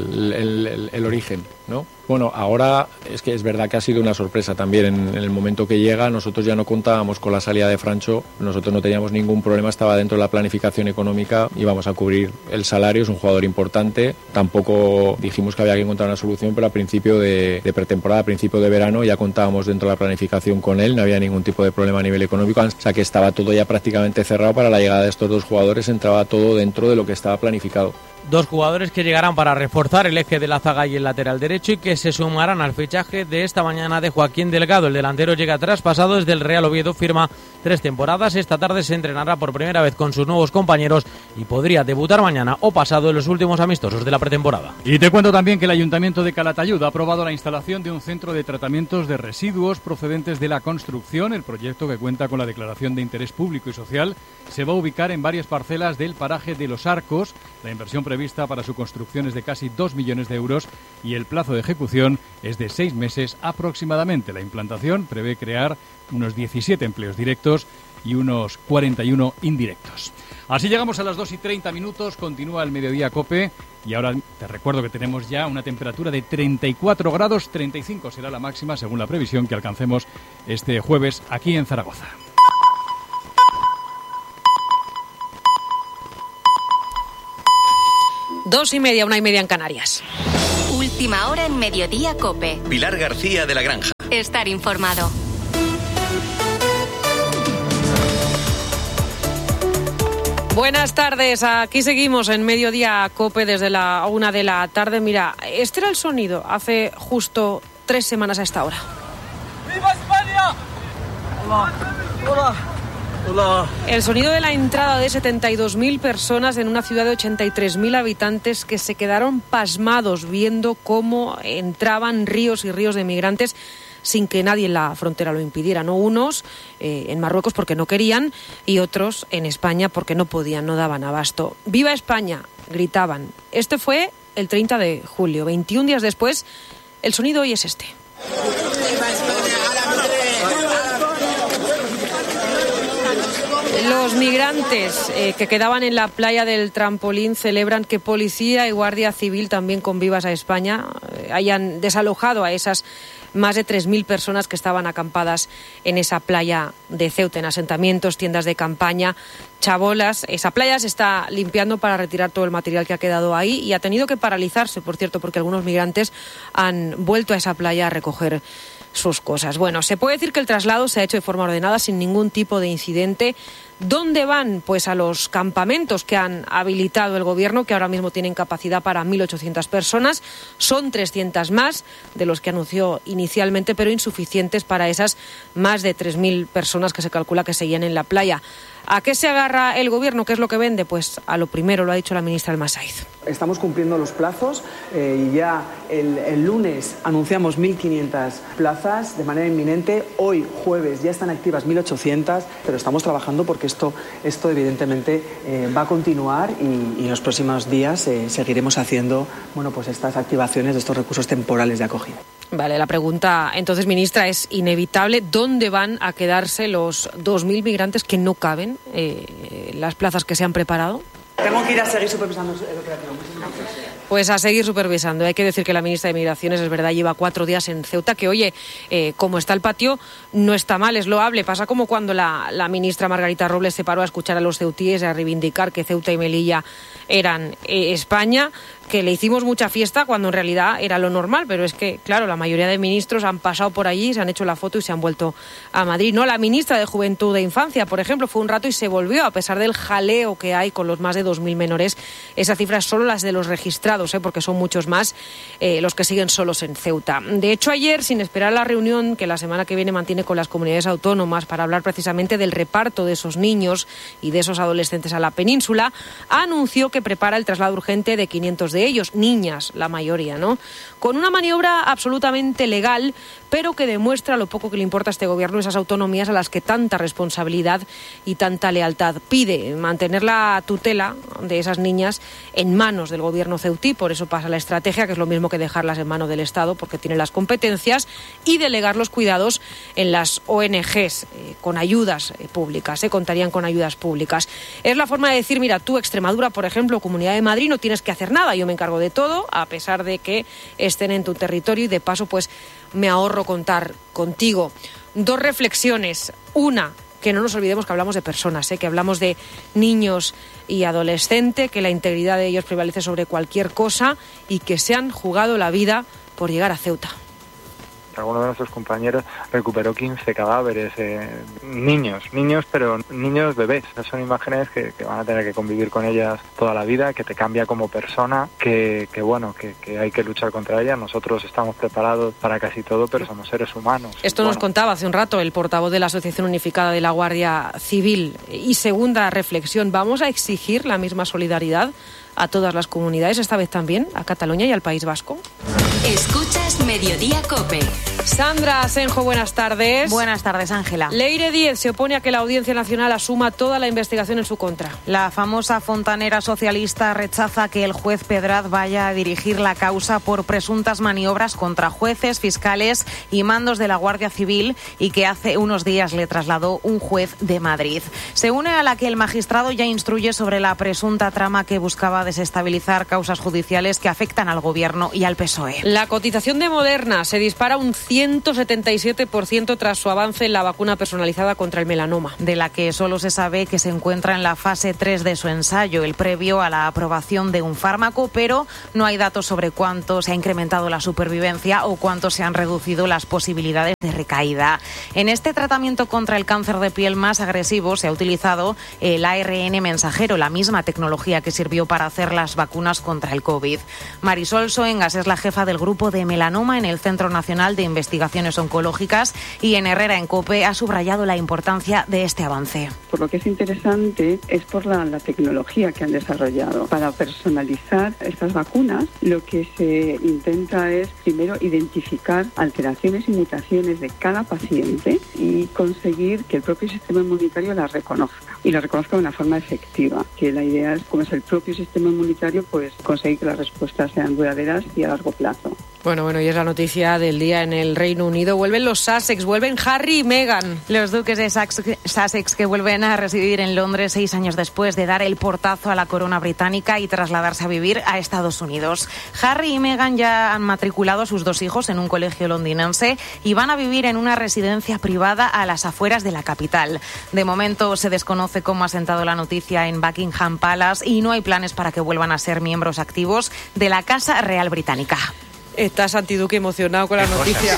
el origen, ¿no? Bueno, ahora es que es verdad que ha sido una sorpresa también en el momento que llega. Nosotros ya no contábamos con la salida de Francho, nosotros no teníamos ningún problema, estaba dentro de la planificación económica, íbamos a cubrir el salario, es un jugador importante. Tampoco dijimos que había que encontrar una solución, pero a principio de pretemporada, a principio de verano, ya contábamos dentro de la planificación con él, no había ningún tipo de problema a nivel económico, o sea que estaba todo ya prácticamente cerrado para la llegada de estos 2 jugadores, entraba todo dentro de lo que estaba planificado. 2 jugadores que llegarán para reforzar el eje de la zaga y el lateral derecho y que se sumarán al fichaje de esta mañana de Joaquín Delgado. El delantero llega traspasado desde el Real Oviedo, firma 3 temporadas. Esta tarde se entrenará por primera vez con sus nuevos compañeros y podría debutar mañana o pasado en los últimos amistosos de la pretemporada. Y te cuento también que el Ayuntamiento de Calatayud ha aprobado la instalación de un centro de tratamientos de residuos procedentes de la construcción. El proyecto, que cuenta con la declaración de interés público y social, se va a ubicar en varias parcelas del paraje de Los Arcos. La inversión prevista para su construcción es de casi 2 millones de euros y el plazo de ejecución es de 6 meses aproximadamente. La implantación prevé crear unos 17 empleos directos y unos 41 indirectos. Así llegamos a las 2:30, continúa el Mediodía COPE y ahora te recuerdo que tenemos ya una temperatura de 34 grados, 35 será la máxima según la previsión que alcancemos este jueves aquí en Zaragoza. Dos y media, 1:30 en Canarias. Última hora en Mediodía COPE. Pilar García de la Granja. Estar informado. Buenas tardes, aquí seguimos en Mediodía COPE desde la 1 de la tarde. Mira, este era el sonido hace justo 3 semanas a esta hora. ¡Viva España! Hola, hola. Hola. El sonido de la entrada de 72.000 personas en una ciudad de 83.000 habitantes que se quedaron pasmados viendo cómo entraban ríos y ríos de migrantes sin que nadie en la frontera lo impidiera, ¿no? Unos en Marruecos porque no querían y otros en España porque no podían, no daban abasto. ¡Viva España!, gritaban. Este fue el 30 de julio. 21 días después, el sonido hoy es este. Los migrantes que quedaban en la playa del Trampolín celebran que Policía y Guardia Civil, también con Vivas a España, hayan desalojado a esas más de 3.000 personas que estaban acampadas en esa playa de Ceuta, en asentamientos, tiendas de campaña, chabolas. Esa playa se está limpiando para retirar todo el material que ha quedado ahí y ha tenido que paralizarse, por cierto, porque algunos migrantes han vuelto a esa playa a recoger sus cosas. Bueno, se puede decir que el traslado se ha hecho de forma ordenada, sin ningún tipo de incidente. ¿Dónde van? Pues a los campamentos que han habilitado el gobierno, que ahora mismo tienen capacidad para 1.800 personas. Son 300 más de los que anunció inicialmente, pero insuficientes para esas más de 3.000 personas que se calcula que seguían en la playa. ¿A qué se agarra el gobierno? ¿Qué es lo que vende? Pues a lo primero, lo ha dicho la ministra El Masaiz. Estamos cumpliendo los plazos y ya el lunes anunciamos 1.500 plazas de manera inminente. Hoy, jueves, ya están activas 1.800, pero estamos trabajando porque esto evidentemente va a continuar y en los próximos días seguiremos haciendo pues estas activaciones de estos recursos temporales de acogida. Vale, la pregunta entonces, ministra, es inevitable. ¿Dónde van a quedarse los 2.000 migrantes que no caben las plazas que se han preparado? Tengo que ir a seguir supervisando el operativo. Pues a seguir supervisando. Hay que decir que la ministra de Migraciones, es verdad, lleva 4 días en Ceuta, que oye, como está el patio, no está mal, es loable. Pasa como cuando la ministra Margarita Robles se paró a escuchar a los ceutíes y a reivindicar que Ceuta y Melilla eran España, que le hicimos mucha fiesta cuando en realidad era lo normal, pero es que, claro, la mayoría de ministros han pasado por allí, se han hecho la foto y se han vuelto a Madrid. No, la ministra de Juventud e Infancia, por ejemplo, fue un rato y se volvió, a pesar del jaleo que hay con los más de 2.000 menores. Esa cifra es solo las de los registrados, porque son muchos más los que siguen solos en Ceuta. De hecho, ayer, sin esperar la reunión que la semana que viene mantiene con las comunidades autónomas para hablar precisamente del reparto de esos niños y de esos adolescentes a la península, anunció que prepara el traslado urgente de 500 de ellos, niñas, la mayoría, ¿no? Con una maniobra absolutamente legal, pero que demuestra lo poco que le importa a este gobierno esas autonomías a las que tanta responsabilidad y tanta lealtad pide. Mantener la tutela de esas niñas en manos del gobierno ceutí, por eso pasa la estrategia, que es lo mismo que dejarlas en manos del Estado, porque tiene las competencias, y delegar los cuidados en las ONGs, con ayudas públicas, contarían con ayudas públicas. Es la forma de decir, mira, tú, Extremadura, por ejemplo, Comunidad de Madrid, no tienes que hacer nada, yo me encargo de todo, a pesar de que estén en tu territorio, y de paso, pues, me ahorro contar contigo. 2 reflexiones. Una, que no nos olvidemos que hablamos de personas, que hablamos de niños y adolescentes, que la integridad de ellos prevalece sobre cualquier cosa y que se han jugado la vida por llegar a Ceuta. Alguno de nuestros compañeros recuperó 15 cadáveres, niños, pero niños bebés. Son imágenes que van a tener que convivir con ellas toda la vida, que te cambia como persona, que hay que luchar contra ellas. Nosotros estamos preparados para casi todo, pero somos seres humanos. Esto nos contaba hace un rato el portavoz de la Asociación Unificada de la Guardia Civil. Y segunda reflexión, ¿vamos a exigir la misma solidaridad a todas las comunidades, esta vez también a Cataluña y al País Vasco? Escuchas Mediodía COPE. Sandra Asenjo, buenas tardes. Buenas tardes, Ángela. Leire Díez se opone a que la Audiencia Nacional asuma toda la investigación en su contra. La famosa fontanera socialista rechaza que el juez Pedraz vaya a dirigir la causa por presuntas maniobras contra jueces, fiscales y mandos de la Guardia Civil, y que hace unos días le trasladó un juez de Madrid. Se une a la que el magistrado ya instruye sobre la presunta trama que buscaba desestabilizar causas judiciales que afectan al Gobierno y al PSOE. La cotización de Moderna se dispara un 177% tras su avance en la vacuna personalizada contra el melanoma, de la que solo se sabe que se encuentra en la fase 3 de su ensayo, el previo a la aprobación de un fármaco, pero no hay datos sobre cuánto se ha incrementado la supervivencia o cuánto se han reducido las posibilidades de recaída. En este tratamiento contra el cáncer de piel más agresivo se ha utilizado el ARN mensajero, la misma tecnología que sirvió para hacer las vacunas contra el COVID. Marisol Soengas es la jefa del grupo de melanoma en el Centro Nacional de Investigaciones Oncológicas, y en Herrera en COPE ha subrayado la importancia de este avance. Por lo que es interesante es por la tecnología que han desarrollado. Para personalizar estas vacunas, lo que se intenta es primero identificar alteraciones y mutaciones de cada paciente y conseguir que el propio sistema inmunitario las reconozca, y las reconozca de una forma efectiva. Que la idea es, como es el propio sistema inmunitario, pues conseguir que las respuestas sean duraderas y a largo plazo. Bueno, y es la noticia del día en el Reino Unido. Vuelven los Sussex, vuelven Harry y Meghan. Los duques de Sussex, que vuelven a residir en Londres 6 años después de dar el portazo a la corona británica y trasladarse a vivir a Estados Unidos. Harry y Meghan ya han matriculado a sus 2 hijos en un colegio londinense y van a vivir en una residencia privada a las afueras de la capital. De momento se desconoce cómo ha sentado la noticia en Buckingham Palace y no hay planes para que vuelvan a ser miembros activos de la Casa Real Británica. Está Santi Duque emocionado con la noticia.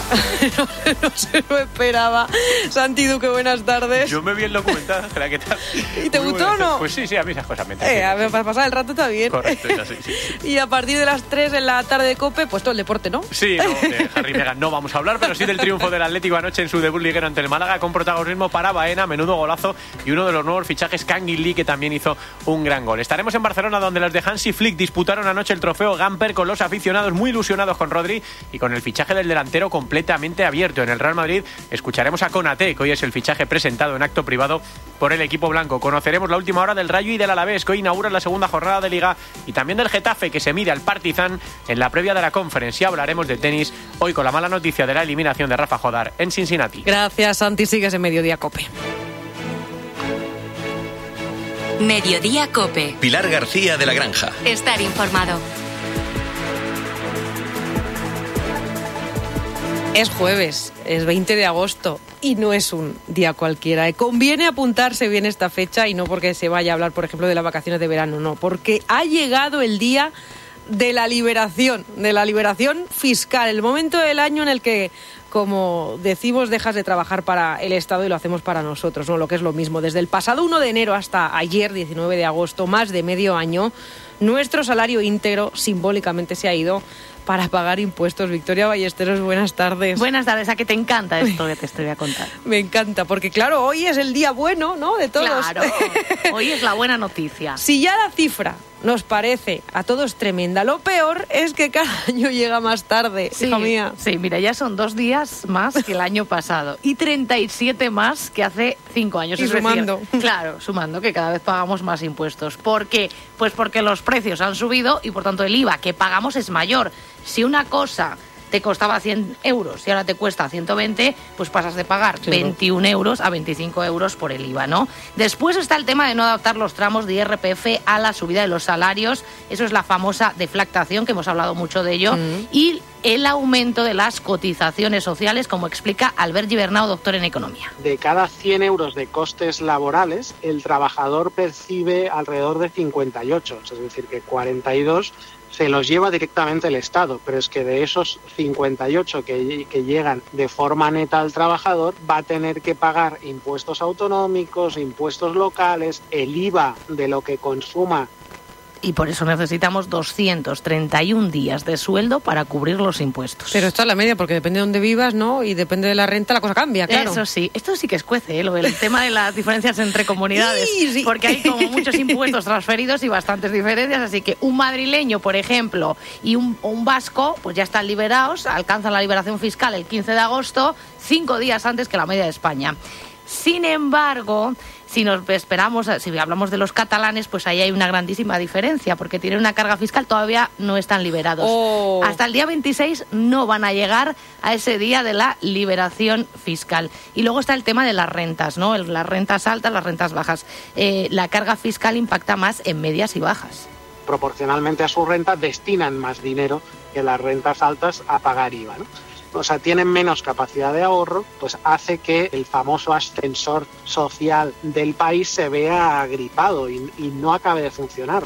No se lo esperaba. Santi Duque, buenas tardes. Yo me vi el documental, Ángela, ¿qué tal? ¿Y te gustó o no? Pues sí, a mí esas cosas me entretienen. A ver, para pasar el rato está bien. Correcto, sí. Y a partir de las 3 en la tarde de COPE, pues todo el deporte, ¿no? Sí, de Harry y Meghan no vamos a hablar, pero sí del triunfo del Atlético anoche en su debut liguero ante el Málaga, con protagonismo para Baena, menudo golazo, y uno de los nuevos fichajes, Kangin Lee, que también hizo un gran gol. Estaremos en Barcelona, donde los de Hansi Flick disputaron anoche el trofeo Gamper con los aficionados muy ilusionados con Rodri y con el fichaje del delantero completamente abierto. En el Real Madrid escucharemos a Konaté, que hoy es el fichaje presentado en acto privado por el equipo blanco. Conoceremos la última hora del Rayo y del Alavés, que hoy inauguran la segunda jornada de Liga, y también del Getafe, que se mide al Partizan en la previa de la Conference. Y hablaremos de tenis, hoy con la mala noticia de la eliminación de Rafa Jodar en Cincinnati. Gracias, Santi. Sigues en Mediodía COPE. Mediodía COPE. Pilar García de la Granja. Estar informado. Es jueves, es 20 de agosto y no es un día cualquiera. Conviene apuntarse bien esta fecha y no porque se vaya a hablar, por ejemplo, de las vacaciones de verano, no, porque ha llegado el día de la liberación fiscal, el momento del año en el que, como decimos, dejas de trabajar para el Estado y lo hacemos para nosotros, ¿no? Lo que es lo mismo. Desde el pasado 1 de enero hasta ayer, 19 de agosto, más de medio año, nuestro salario íntegro simbólicamente se ha ido para pagar impuestos. Victoria Ballesteros, buenas tardes. Buenas tardes, ¿a que te encanta esto que te estoy a contar? Me encanta, porque claro, hoy es el día bueno, ¿no?, de todos. Claro, hoy es la buena noticia. Si ya la cifra nos parece a todos tremenda, lo peor es que cada año llega más tarde, hija mía. Sí, mira, ya son 2 días más que el año pasado y 37 más que hace 5 años. Y es sumando. Decir, claro, sumando, que cada vez pagamos más impuestos. ¿Por qué? Pues porque los precios han subido y por tanto el IVA que pagamos es mayor. Si una cosa te costaba 100 euros y ahora te cuesta 120, pues pasas de pagar 21 euros a 25 euros por el IVA, ¿no? Después está el tema de no adaptar los tramos de IRPF a la subida de los salarios. Eso es la famosa deflactación, que hemos hablado mucho de ello. Y el aumento de las cotizaciones sociales, como explica Albert Gibernau, doctor en Economía. De cada 100 euros de costes laborales, el trabajador percibe alrededor de 58, es decir, que 42 se los lleva directamente el Estado, pero es que de esos 58 que llegan de forma neta al trabajador, va a tener que pagar impuestos autonómicos, impuestos locales, el IVA de lo que consuma. Y por eso necesitamos 231 días de sueldo para cubrir los impuestos. Pero esto es la media, porque depende de dónde vivas, ¿no? Y depende de la renta, la cosa cambia, claro. Eso sí, esto sí que escuece, lo del tema de las diferencias entre comunidades, sí. Porque hay como muchos impuestos transferidos y bastantes diferencias, así que un madrileño, por ejemplo, y un vasco, pues ya están liberados, alcanzan la liberación fiscal el 15 de agosto, 5 días antes que la media de España. Sin embargo, si hablamos de los catalanes, pues ahí hay una grandísima diferencia, porque tienen una carga fiscal, todavía no están liberados. Hasta el día 26 no van a llegar a ese día de la liberación fiscal. Y luego está el tema de las rentas, ¿no? Las rentas altas, las rentas bajas. La carga fiscal impacta más en medias y bajas. Proporcionalmente a su renta destinan más dinero que las rentas altas a pagar IVA, ¿no? O sea, tienen menos capacidad de ahorro, pues hace que el famoso ascensor social del país se vea agripado y no acabe de funcionar.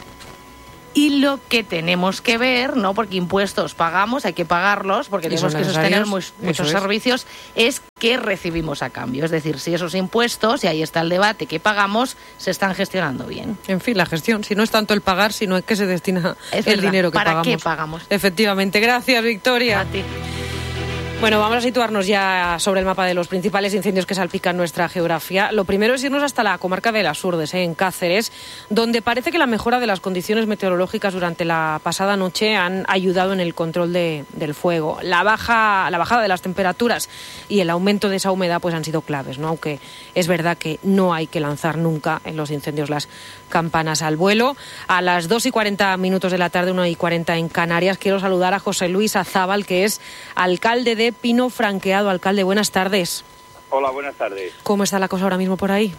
Y lo que tenemos que ver, ¿no?, porque impuestos pagamos, hay que pagarlos, porque tenemos que sostener muchos servicios, es qué recibimos a cambio. Es decir, si esos impuestos, y ahí está el debate, que pagamos, se están gestionando bien. En fin, la gestión, si no es tanto el pagar, sino es que se destina el dinero que pagamos. ¿Para qué pagamos? Efectivamente. Gracias, Victoria. A ti. Bueno, vamos a situarnos ya sobre el mapa de los principales incendios que salpican nuestra geografía. Lo primero es irnos hasta la comarca de Las Urdes, en Cáceres, donde parece que la mejora de las condiciones meteorológicas durante la pasada noche han ayudado en el control del fuego. La bajada de las temperaturas y el aumento de esa humedad pues han sido claves, ¿no? Aunque es verdad que no hay que lanzar nunca en los incendios las campanas al vuelo. A las 2:40 de la tarde, 1:40 en Canarias, quiero saludar a José Luis Azábal, que es alcalde de Pino Franqueado. Alcalde, buenas tardes. Hola, buenas tardes. ¿Cómo está la cosa ahora mismo por ahí?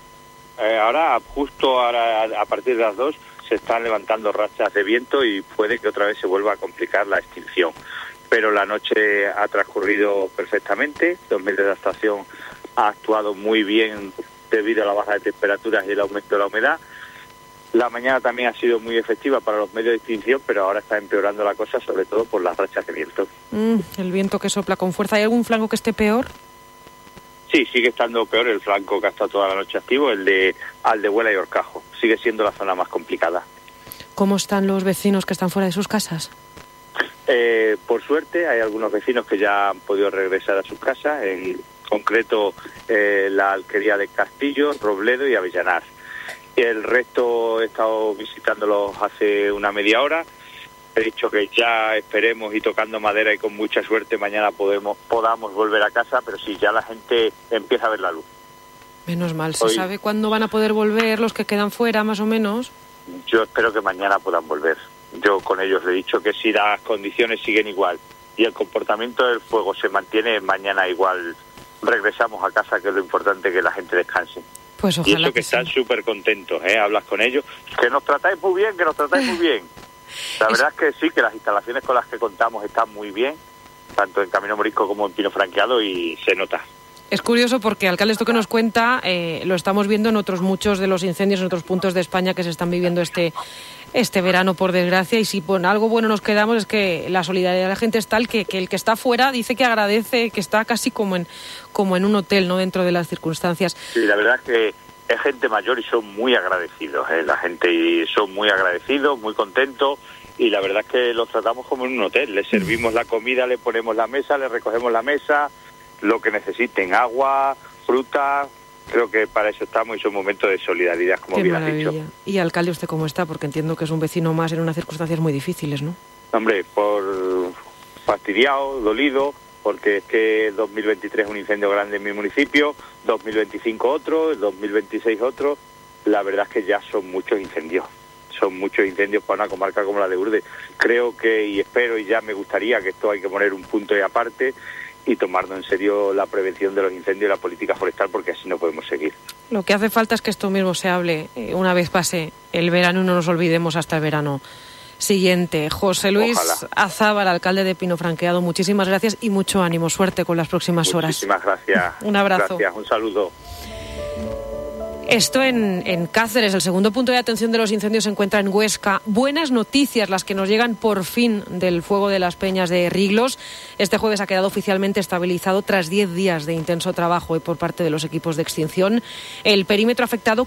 Justo ahora, a partir de las 2, se están levantando rachas de viento y puede que otra vez se vuelva a complicar la extinción. Pero la noche ha transcurrido perfectamente, los medios de adaptación han actuado muy bien debido a la baja de temperaturas y el aumento de la humedad. La mañana también ha sido muy efectiva para los medios de extinción, pero ahora está empeorando la cosa, sobre todo por las rachas de viento. El viento que sopla con fuerza. ¿Hay algún flanco que esté peor? Sí, sigue estando peor el flanco que ha estado toda la noche activo, el de Aldehuela y Horcajo. Sigue siendo la zona más complicada. ¿Cómo están los vecinos que están fuera de sus casas? Por suerte hay algunos vecinos que ya han podido regresar a sus casas, en concreto la alquería de Castillo, Robledo y Avellanar. El resto he estado visitándolos hace una media hora. He dicho que ya esperemos y tocando madera y con mucha suerte mañana podamos volver a casa, pero sí, ya la gente empieza a ver la luz. Menos mal. ¿Se sabe cuándo van a poder volver los que quedan fuera, más o menos? Yo espero que mañana puedan volver. Yo con ellos le he dicho que si las condiciones siguen igual y el comportamiento del fuego se mantiene, mañana igual regresamos a casa, que es lo importante, que la gente descanse. Pues ojalá. Y eso que están súper contentos, hablas con ellos, que nos tratáis muy bien, La verdad es que sí, que las instalaciones con las que contamos están muy bien, tanto en Camino Morisco como en Pino Franqueado, y se nota. Es curioso porque, alcalde, esto que nos cuenta lo estamos viendo en otros muchos de los incendios en otros puntos de España que se están viviendo este verano, por desgracia, y si por algo bueno nos quedamos es que la solidaridad de la gente es tal que el que está fuera dice que agradece, que está casi como en un hotel, ¿no?, dentro de las circunstancias. Sí, la verdad es que es gente mayor y son muy agradecidos, la gente, y son muy agradecidos, muy contentos, y la verdad es que los tratamos como en un hotel. Les servimos la comida, le ponemos la mesa, le recogemos la mesa, lo que necesiten, agua, fruta. Creo que para eso estamos y son momentos de solidaridad, como bien has dicho. Y, alcalde, ¿usted cómo está? Porque entiendo que es un vecino más en unas circunstancias muy difíciles, ¿no? Hombre, por fastidiado, dolido, porque es que 2023 es un incendio grande en mi municipio, 2025 otro, 2026 otro. La verdad es que ya son muchos incendios. Son muchos incendios para una comarca como la de Urde. Creo que, y espero, y ya me gustaría, que esto hay que poner un punto y aparte y tomarnos en serio la prevención de los incendios y la política forestal, porque así no podemos seguir. Lo que hace falta es que esto mismo se hable una vez pase el verano y no nos olvidemos hasta el verano siguiente. José Luis Azábal, alcalde de Pino Franqueado, muchísimas gracias y mucho ánimo. Suerte con las próximas horas. Muchísimas gracias. Un abrazo. Gracias, un saludo. Esto en Cáceres. El segundo punto de atención de los incendios se encuentra en Huesca. Buenas noticias las que nos llegan por fin del fuego de las Peñas de Riglos. Este jueves ha quedado oficialmente estabilizado tras 10 días de intenso trabajo por parte de los equipos de extinción. El perímetro ha afectado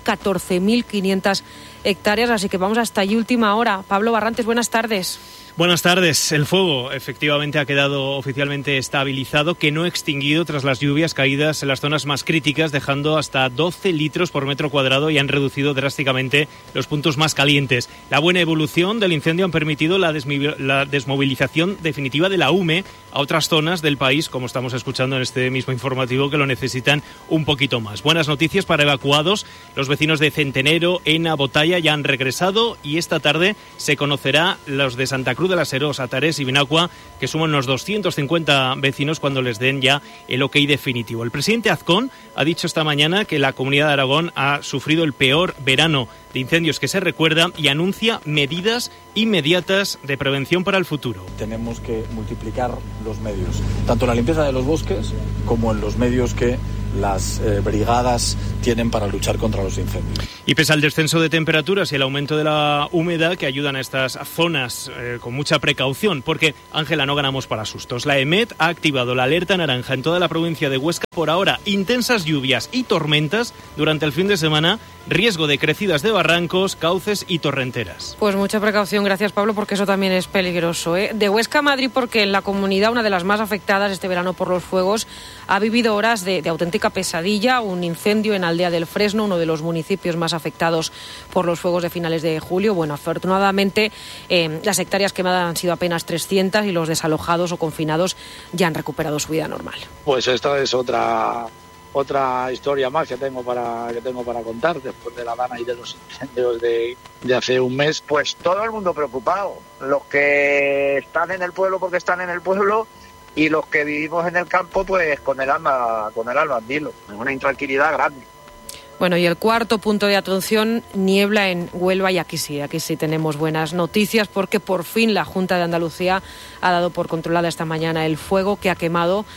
14.500 hectáreas, así que vamos hasta allí última hora. Pablo Barrantes, buenas tardes. Buenas tardes. El fuego efectivamente ha quedado oficialmente estabilizado, que no extinguido tras las lluvias caídas en las zonas más críticas, dejando hasta 12 litros por metro cuadrado y han reducido drásticamente los puntos más calientes. La buena evolución del incendio han permitido la desmovilización definitiva de la UME a otras zonas del país, como estamos escuchando en este mismo informativo, que lo necesitan un poquito más. Buenas noticias para evacuados. Los vecinos de Centenero, Ena, Botalla ya han regresado y esta tarde se conocerá los de Santa Cruz de las Heros, Atarés y Binacua, que suman unos 250 vecinos cuando les den ya el ok definitivo. El presidente Azcón ha dicho esta mañana que la Comunidad de Aragón ha sufrido el peor verano de incendios que se recuerda y anuncia medidas inmediatas de prevención para el futuro. Tenemos que multiplicar los medios, tanto en la limpieza de los bosques como en los medios que las brigadas tienen para luchar contra los incendios. Y pese al descenso de temperaturas y el aumento de la humedad, que ayudan a estas zonas con mucha precaución, porque, Ángela, no ganamos para sustos. La EMET ha activado la alerta naranja en toda la provincia de Huesca. Por ahora, intensas lluvias y tormentas durante el fin de semana, riesgo de crecidas de barrancos, cauces y torrenteras. Pues mucha precaución, gracias Pablo, porque eso también es peligroso. De Huesca a Madrid, porque en la comunidad, una de las más afectadas este verano por los fuegos, ha vivido horas de auténtica pesadilla. Un incendio en Aldea del Fresno, uno de los municipios más afectados por los fuegos de finales de julio. Bueno, afortunadamente las hectáreas quemadas han sido apenas 300 y los desalojados o confinados ya han recuperado su vida normal. Pues esta es otra historia más que tengo para contar después de La Dana y de los incendios de hace un mes. Pues todo el mundo preocupado, los que están en el pueblo porque están en el pueblo y los que vivimos en el campo pues con el alma en vilo, una intranquilidad grande. Bueno, y el cuarto punto de atención, niebla en Huelva, y aquí sí tenemos buenas noticias, porque por fin la Junta de Andalucía ha dado por controlada esta mañana el fuego que ha quemado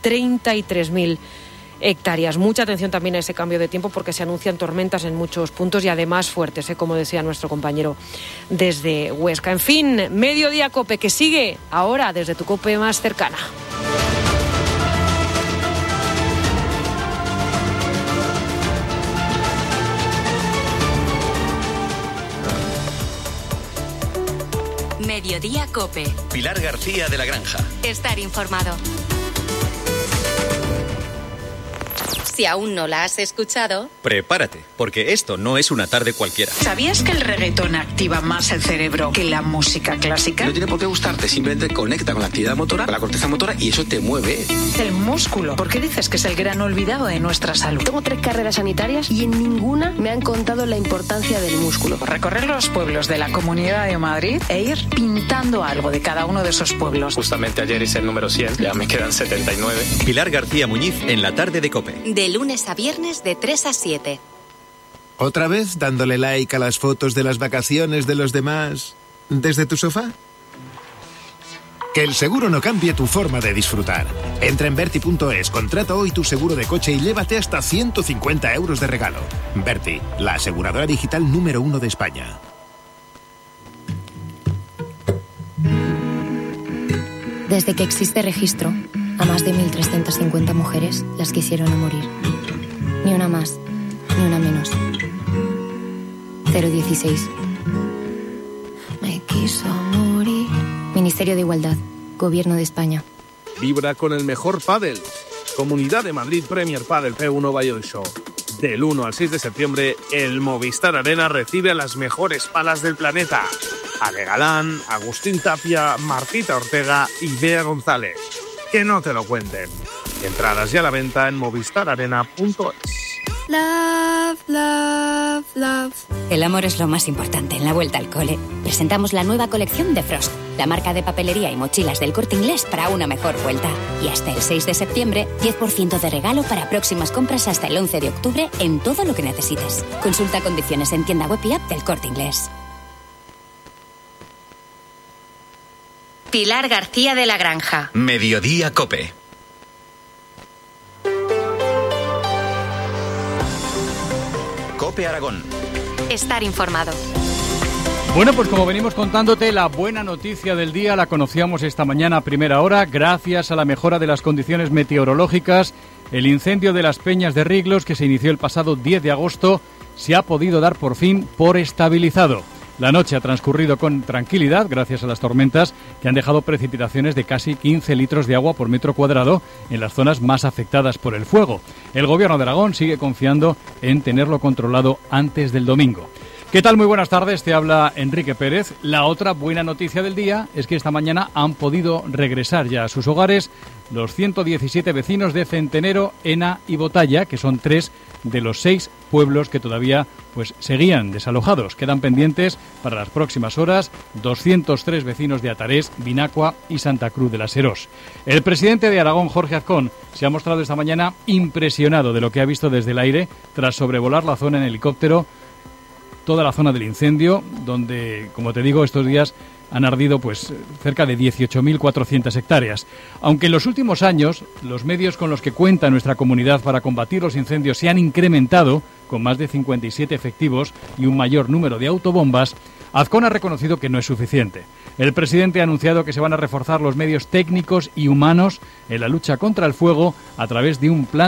33.000 hectáreas. Mucha atención también a ese cambio de tiempo, porque se anuncian tormentas en muchos puntos y además fuertes, como decía nuestro compañero desde Huesca. En fin, Mediodía COPE, que sigue ahora desde tu COPE más cercana. Mediodía COPE. Pilar García de la Granja. Estar informado. Si aún no la has escuchado, prepárate, porque esto no es una tarde cualquiera. ¿Sabías que el reggaetón activa más el cerebro que la música clásica? No tiene por qué gustarte, simplemente conecta con la actividad motora, con la corteza motora, y eso te mueve. El músculo. ¿Por qué dices que es el gran olvidado de nuestra salud? Tengo 3 carreras sanitarias y en ninguna me han contado la importancia del músculo. Recorrer los pueblos de la Comunidad de Madrid e ir pintando algo de cada uno de esos pueblos. Justamente ayer hice el número 100, ya me quedan 79. Pilar García Muñiz en la tarde de COPE. De lunes a viernes de 3 a 7. ¿Otra vez dándole like a las fotos de las vacaciones de los demás desde tu sofá? Que el seguro no cambie tu forma de disfrutar. Entra en Verti.es, contrata hoy tu seguro de coche y llévate hasta 150 euros de regalo. Verti, la aseguradora digital número 1 de España. Desde que existe registro, a más de 1.350 mujeres las quisieron a morir. Ni una más, ni una menos. 016. Me quiso morir. Ministerio de Igualdad, Gobierno de España. Vibra con el mejor pádel. Comunidad de Madrid Premier Padel P1 Valladolid Show. Del 1 al 6 de septiembre, el Movistar Arena recibe a las mejores palas del planeta. Ale Galán, Agustín Tapia, Martita Ortega y Bea González. Que no te lo cuenten. Entradas ya a la venta en movistararena.es. Love, love, love. El amor es lo más importante en la vuelta al cole. Presentamos la nueva colección de Frost, la marca de papelería y mochilas del Corte Inglés para una mejor vuelta. Y hasta el 6 de septiembre, 10% de regalo para próximas compras hasta el 11 de octubre en todo lo que necesites. Consulta condiciones en tienda web y app del Corte Inglés. Pilar García de la Granja. Mediodía COPE. COPE Aragón. Estar informado. Bueno, pues como venimos contándote, la buena noticia del día la conocíamos esta mañana a primera hora. Gracias a la mejora de las condiciones meteorológicas, el incendio de las Peñas de Riglos, que se inició el pasado 10 de agosto, se ha podido dar por fin por estabilizado. La noche ha transcurrido con tranquilidad gracias a las tormentas que han dejado precipitaciones de casi 15 litros de agua por metro cuadrado en las zonas más afectadas por el fuego. El Gobierno de Aragón sigue confiando en tenerlo controlado antes del domingo. ¿Qué tal? Muy buenas tardes, te habla Enrique Pérez. La otra buena noticia del día es que esta mañana han podido regresar ya a sus hogares los 117 vecinos de Centenero, Ena y Botalla, que son 3 de los 6 pueblos que todavía seguían desalojados. Quedan pendientes para las próximas horas 203 vecinos de Atarés, Vinacua y Santa Cruz de las Serós. El presidente de Aragón, Jorge Azcón, se ha mostrado esta mañana impresionado de lo que ha visto desde el aire tras sobrevolar la zona en helicóptero, toda la zona del incendio, donde, como te digo, estos días han ardido cerca de 18.400 hectáreas. Aunque en los últimos años los medios con los que cuenta nuestra comunidad para combatir los incendios se han incrementado, con más de 57 efectivos y un mayor número de autobombas, Azcón ha reconocido que no es suficiente. El presidente ha anunciado que se van a reforzar los medios técnicos y humanos en la lucha contra el fuego a través de un plan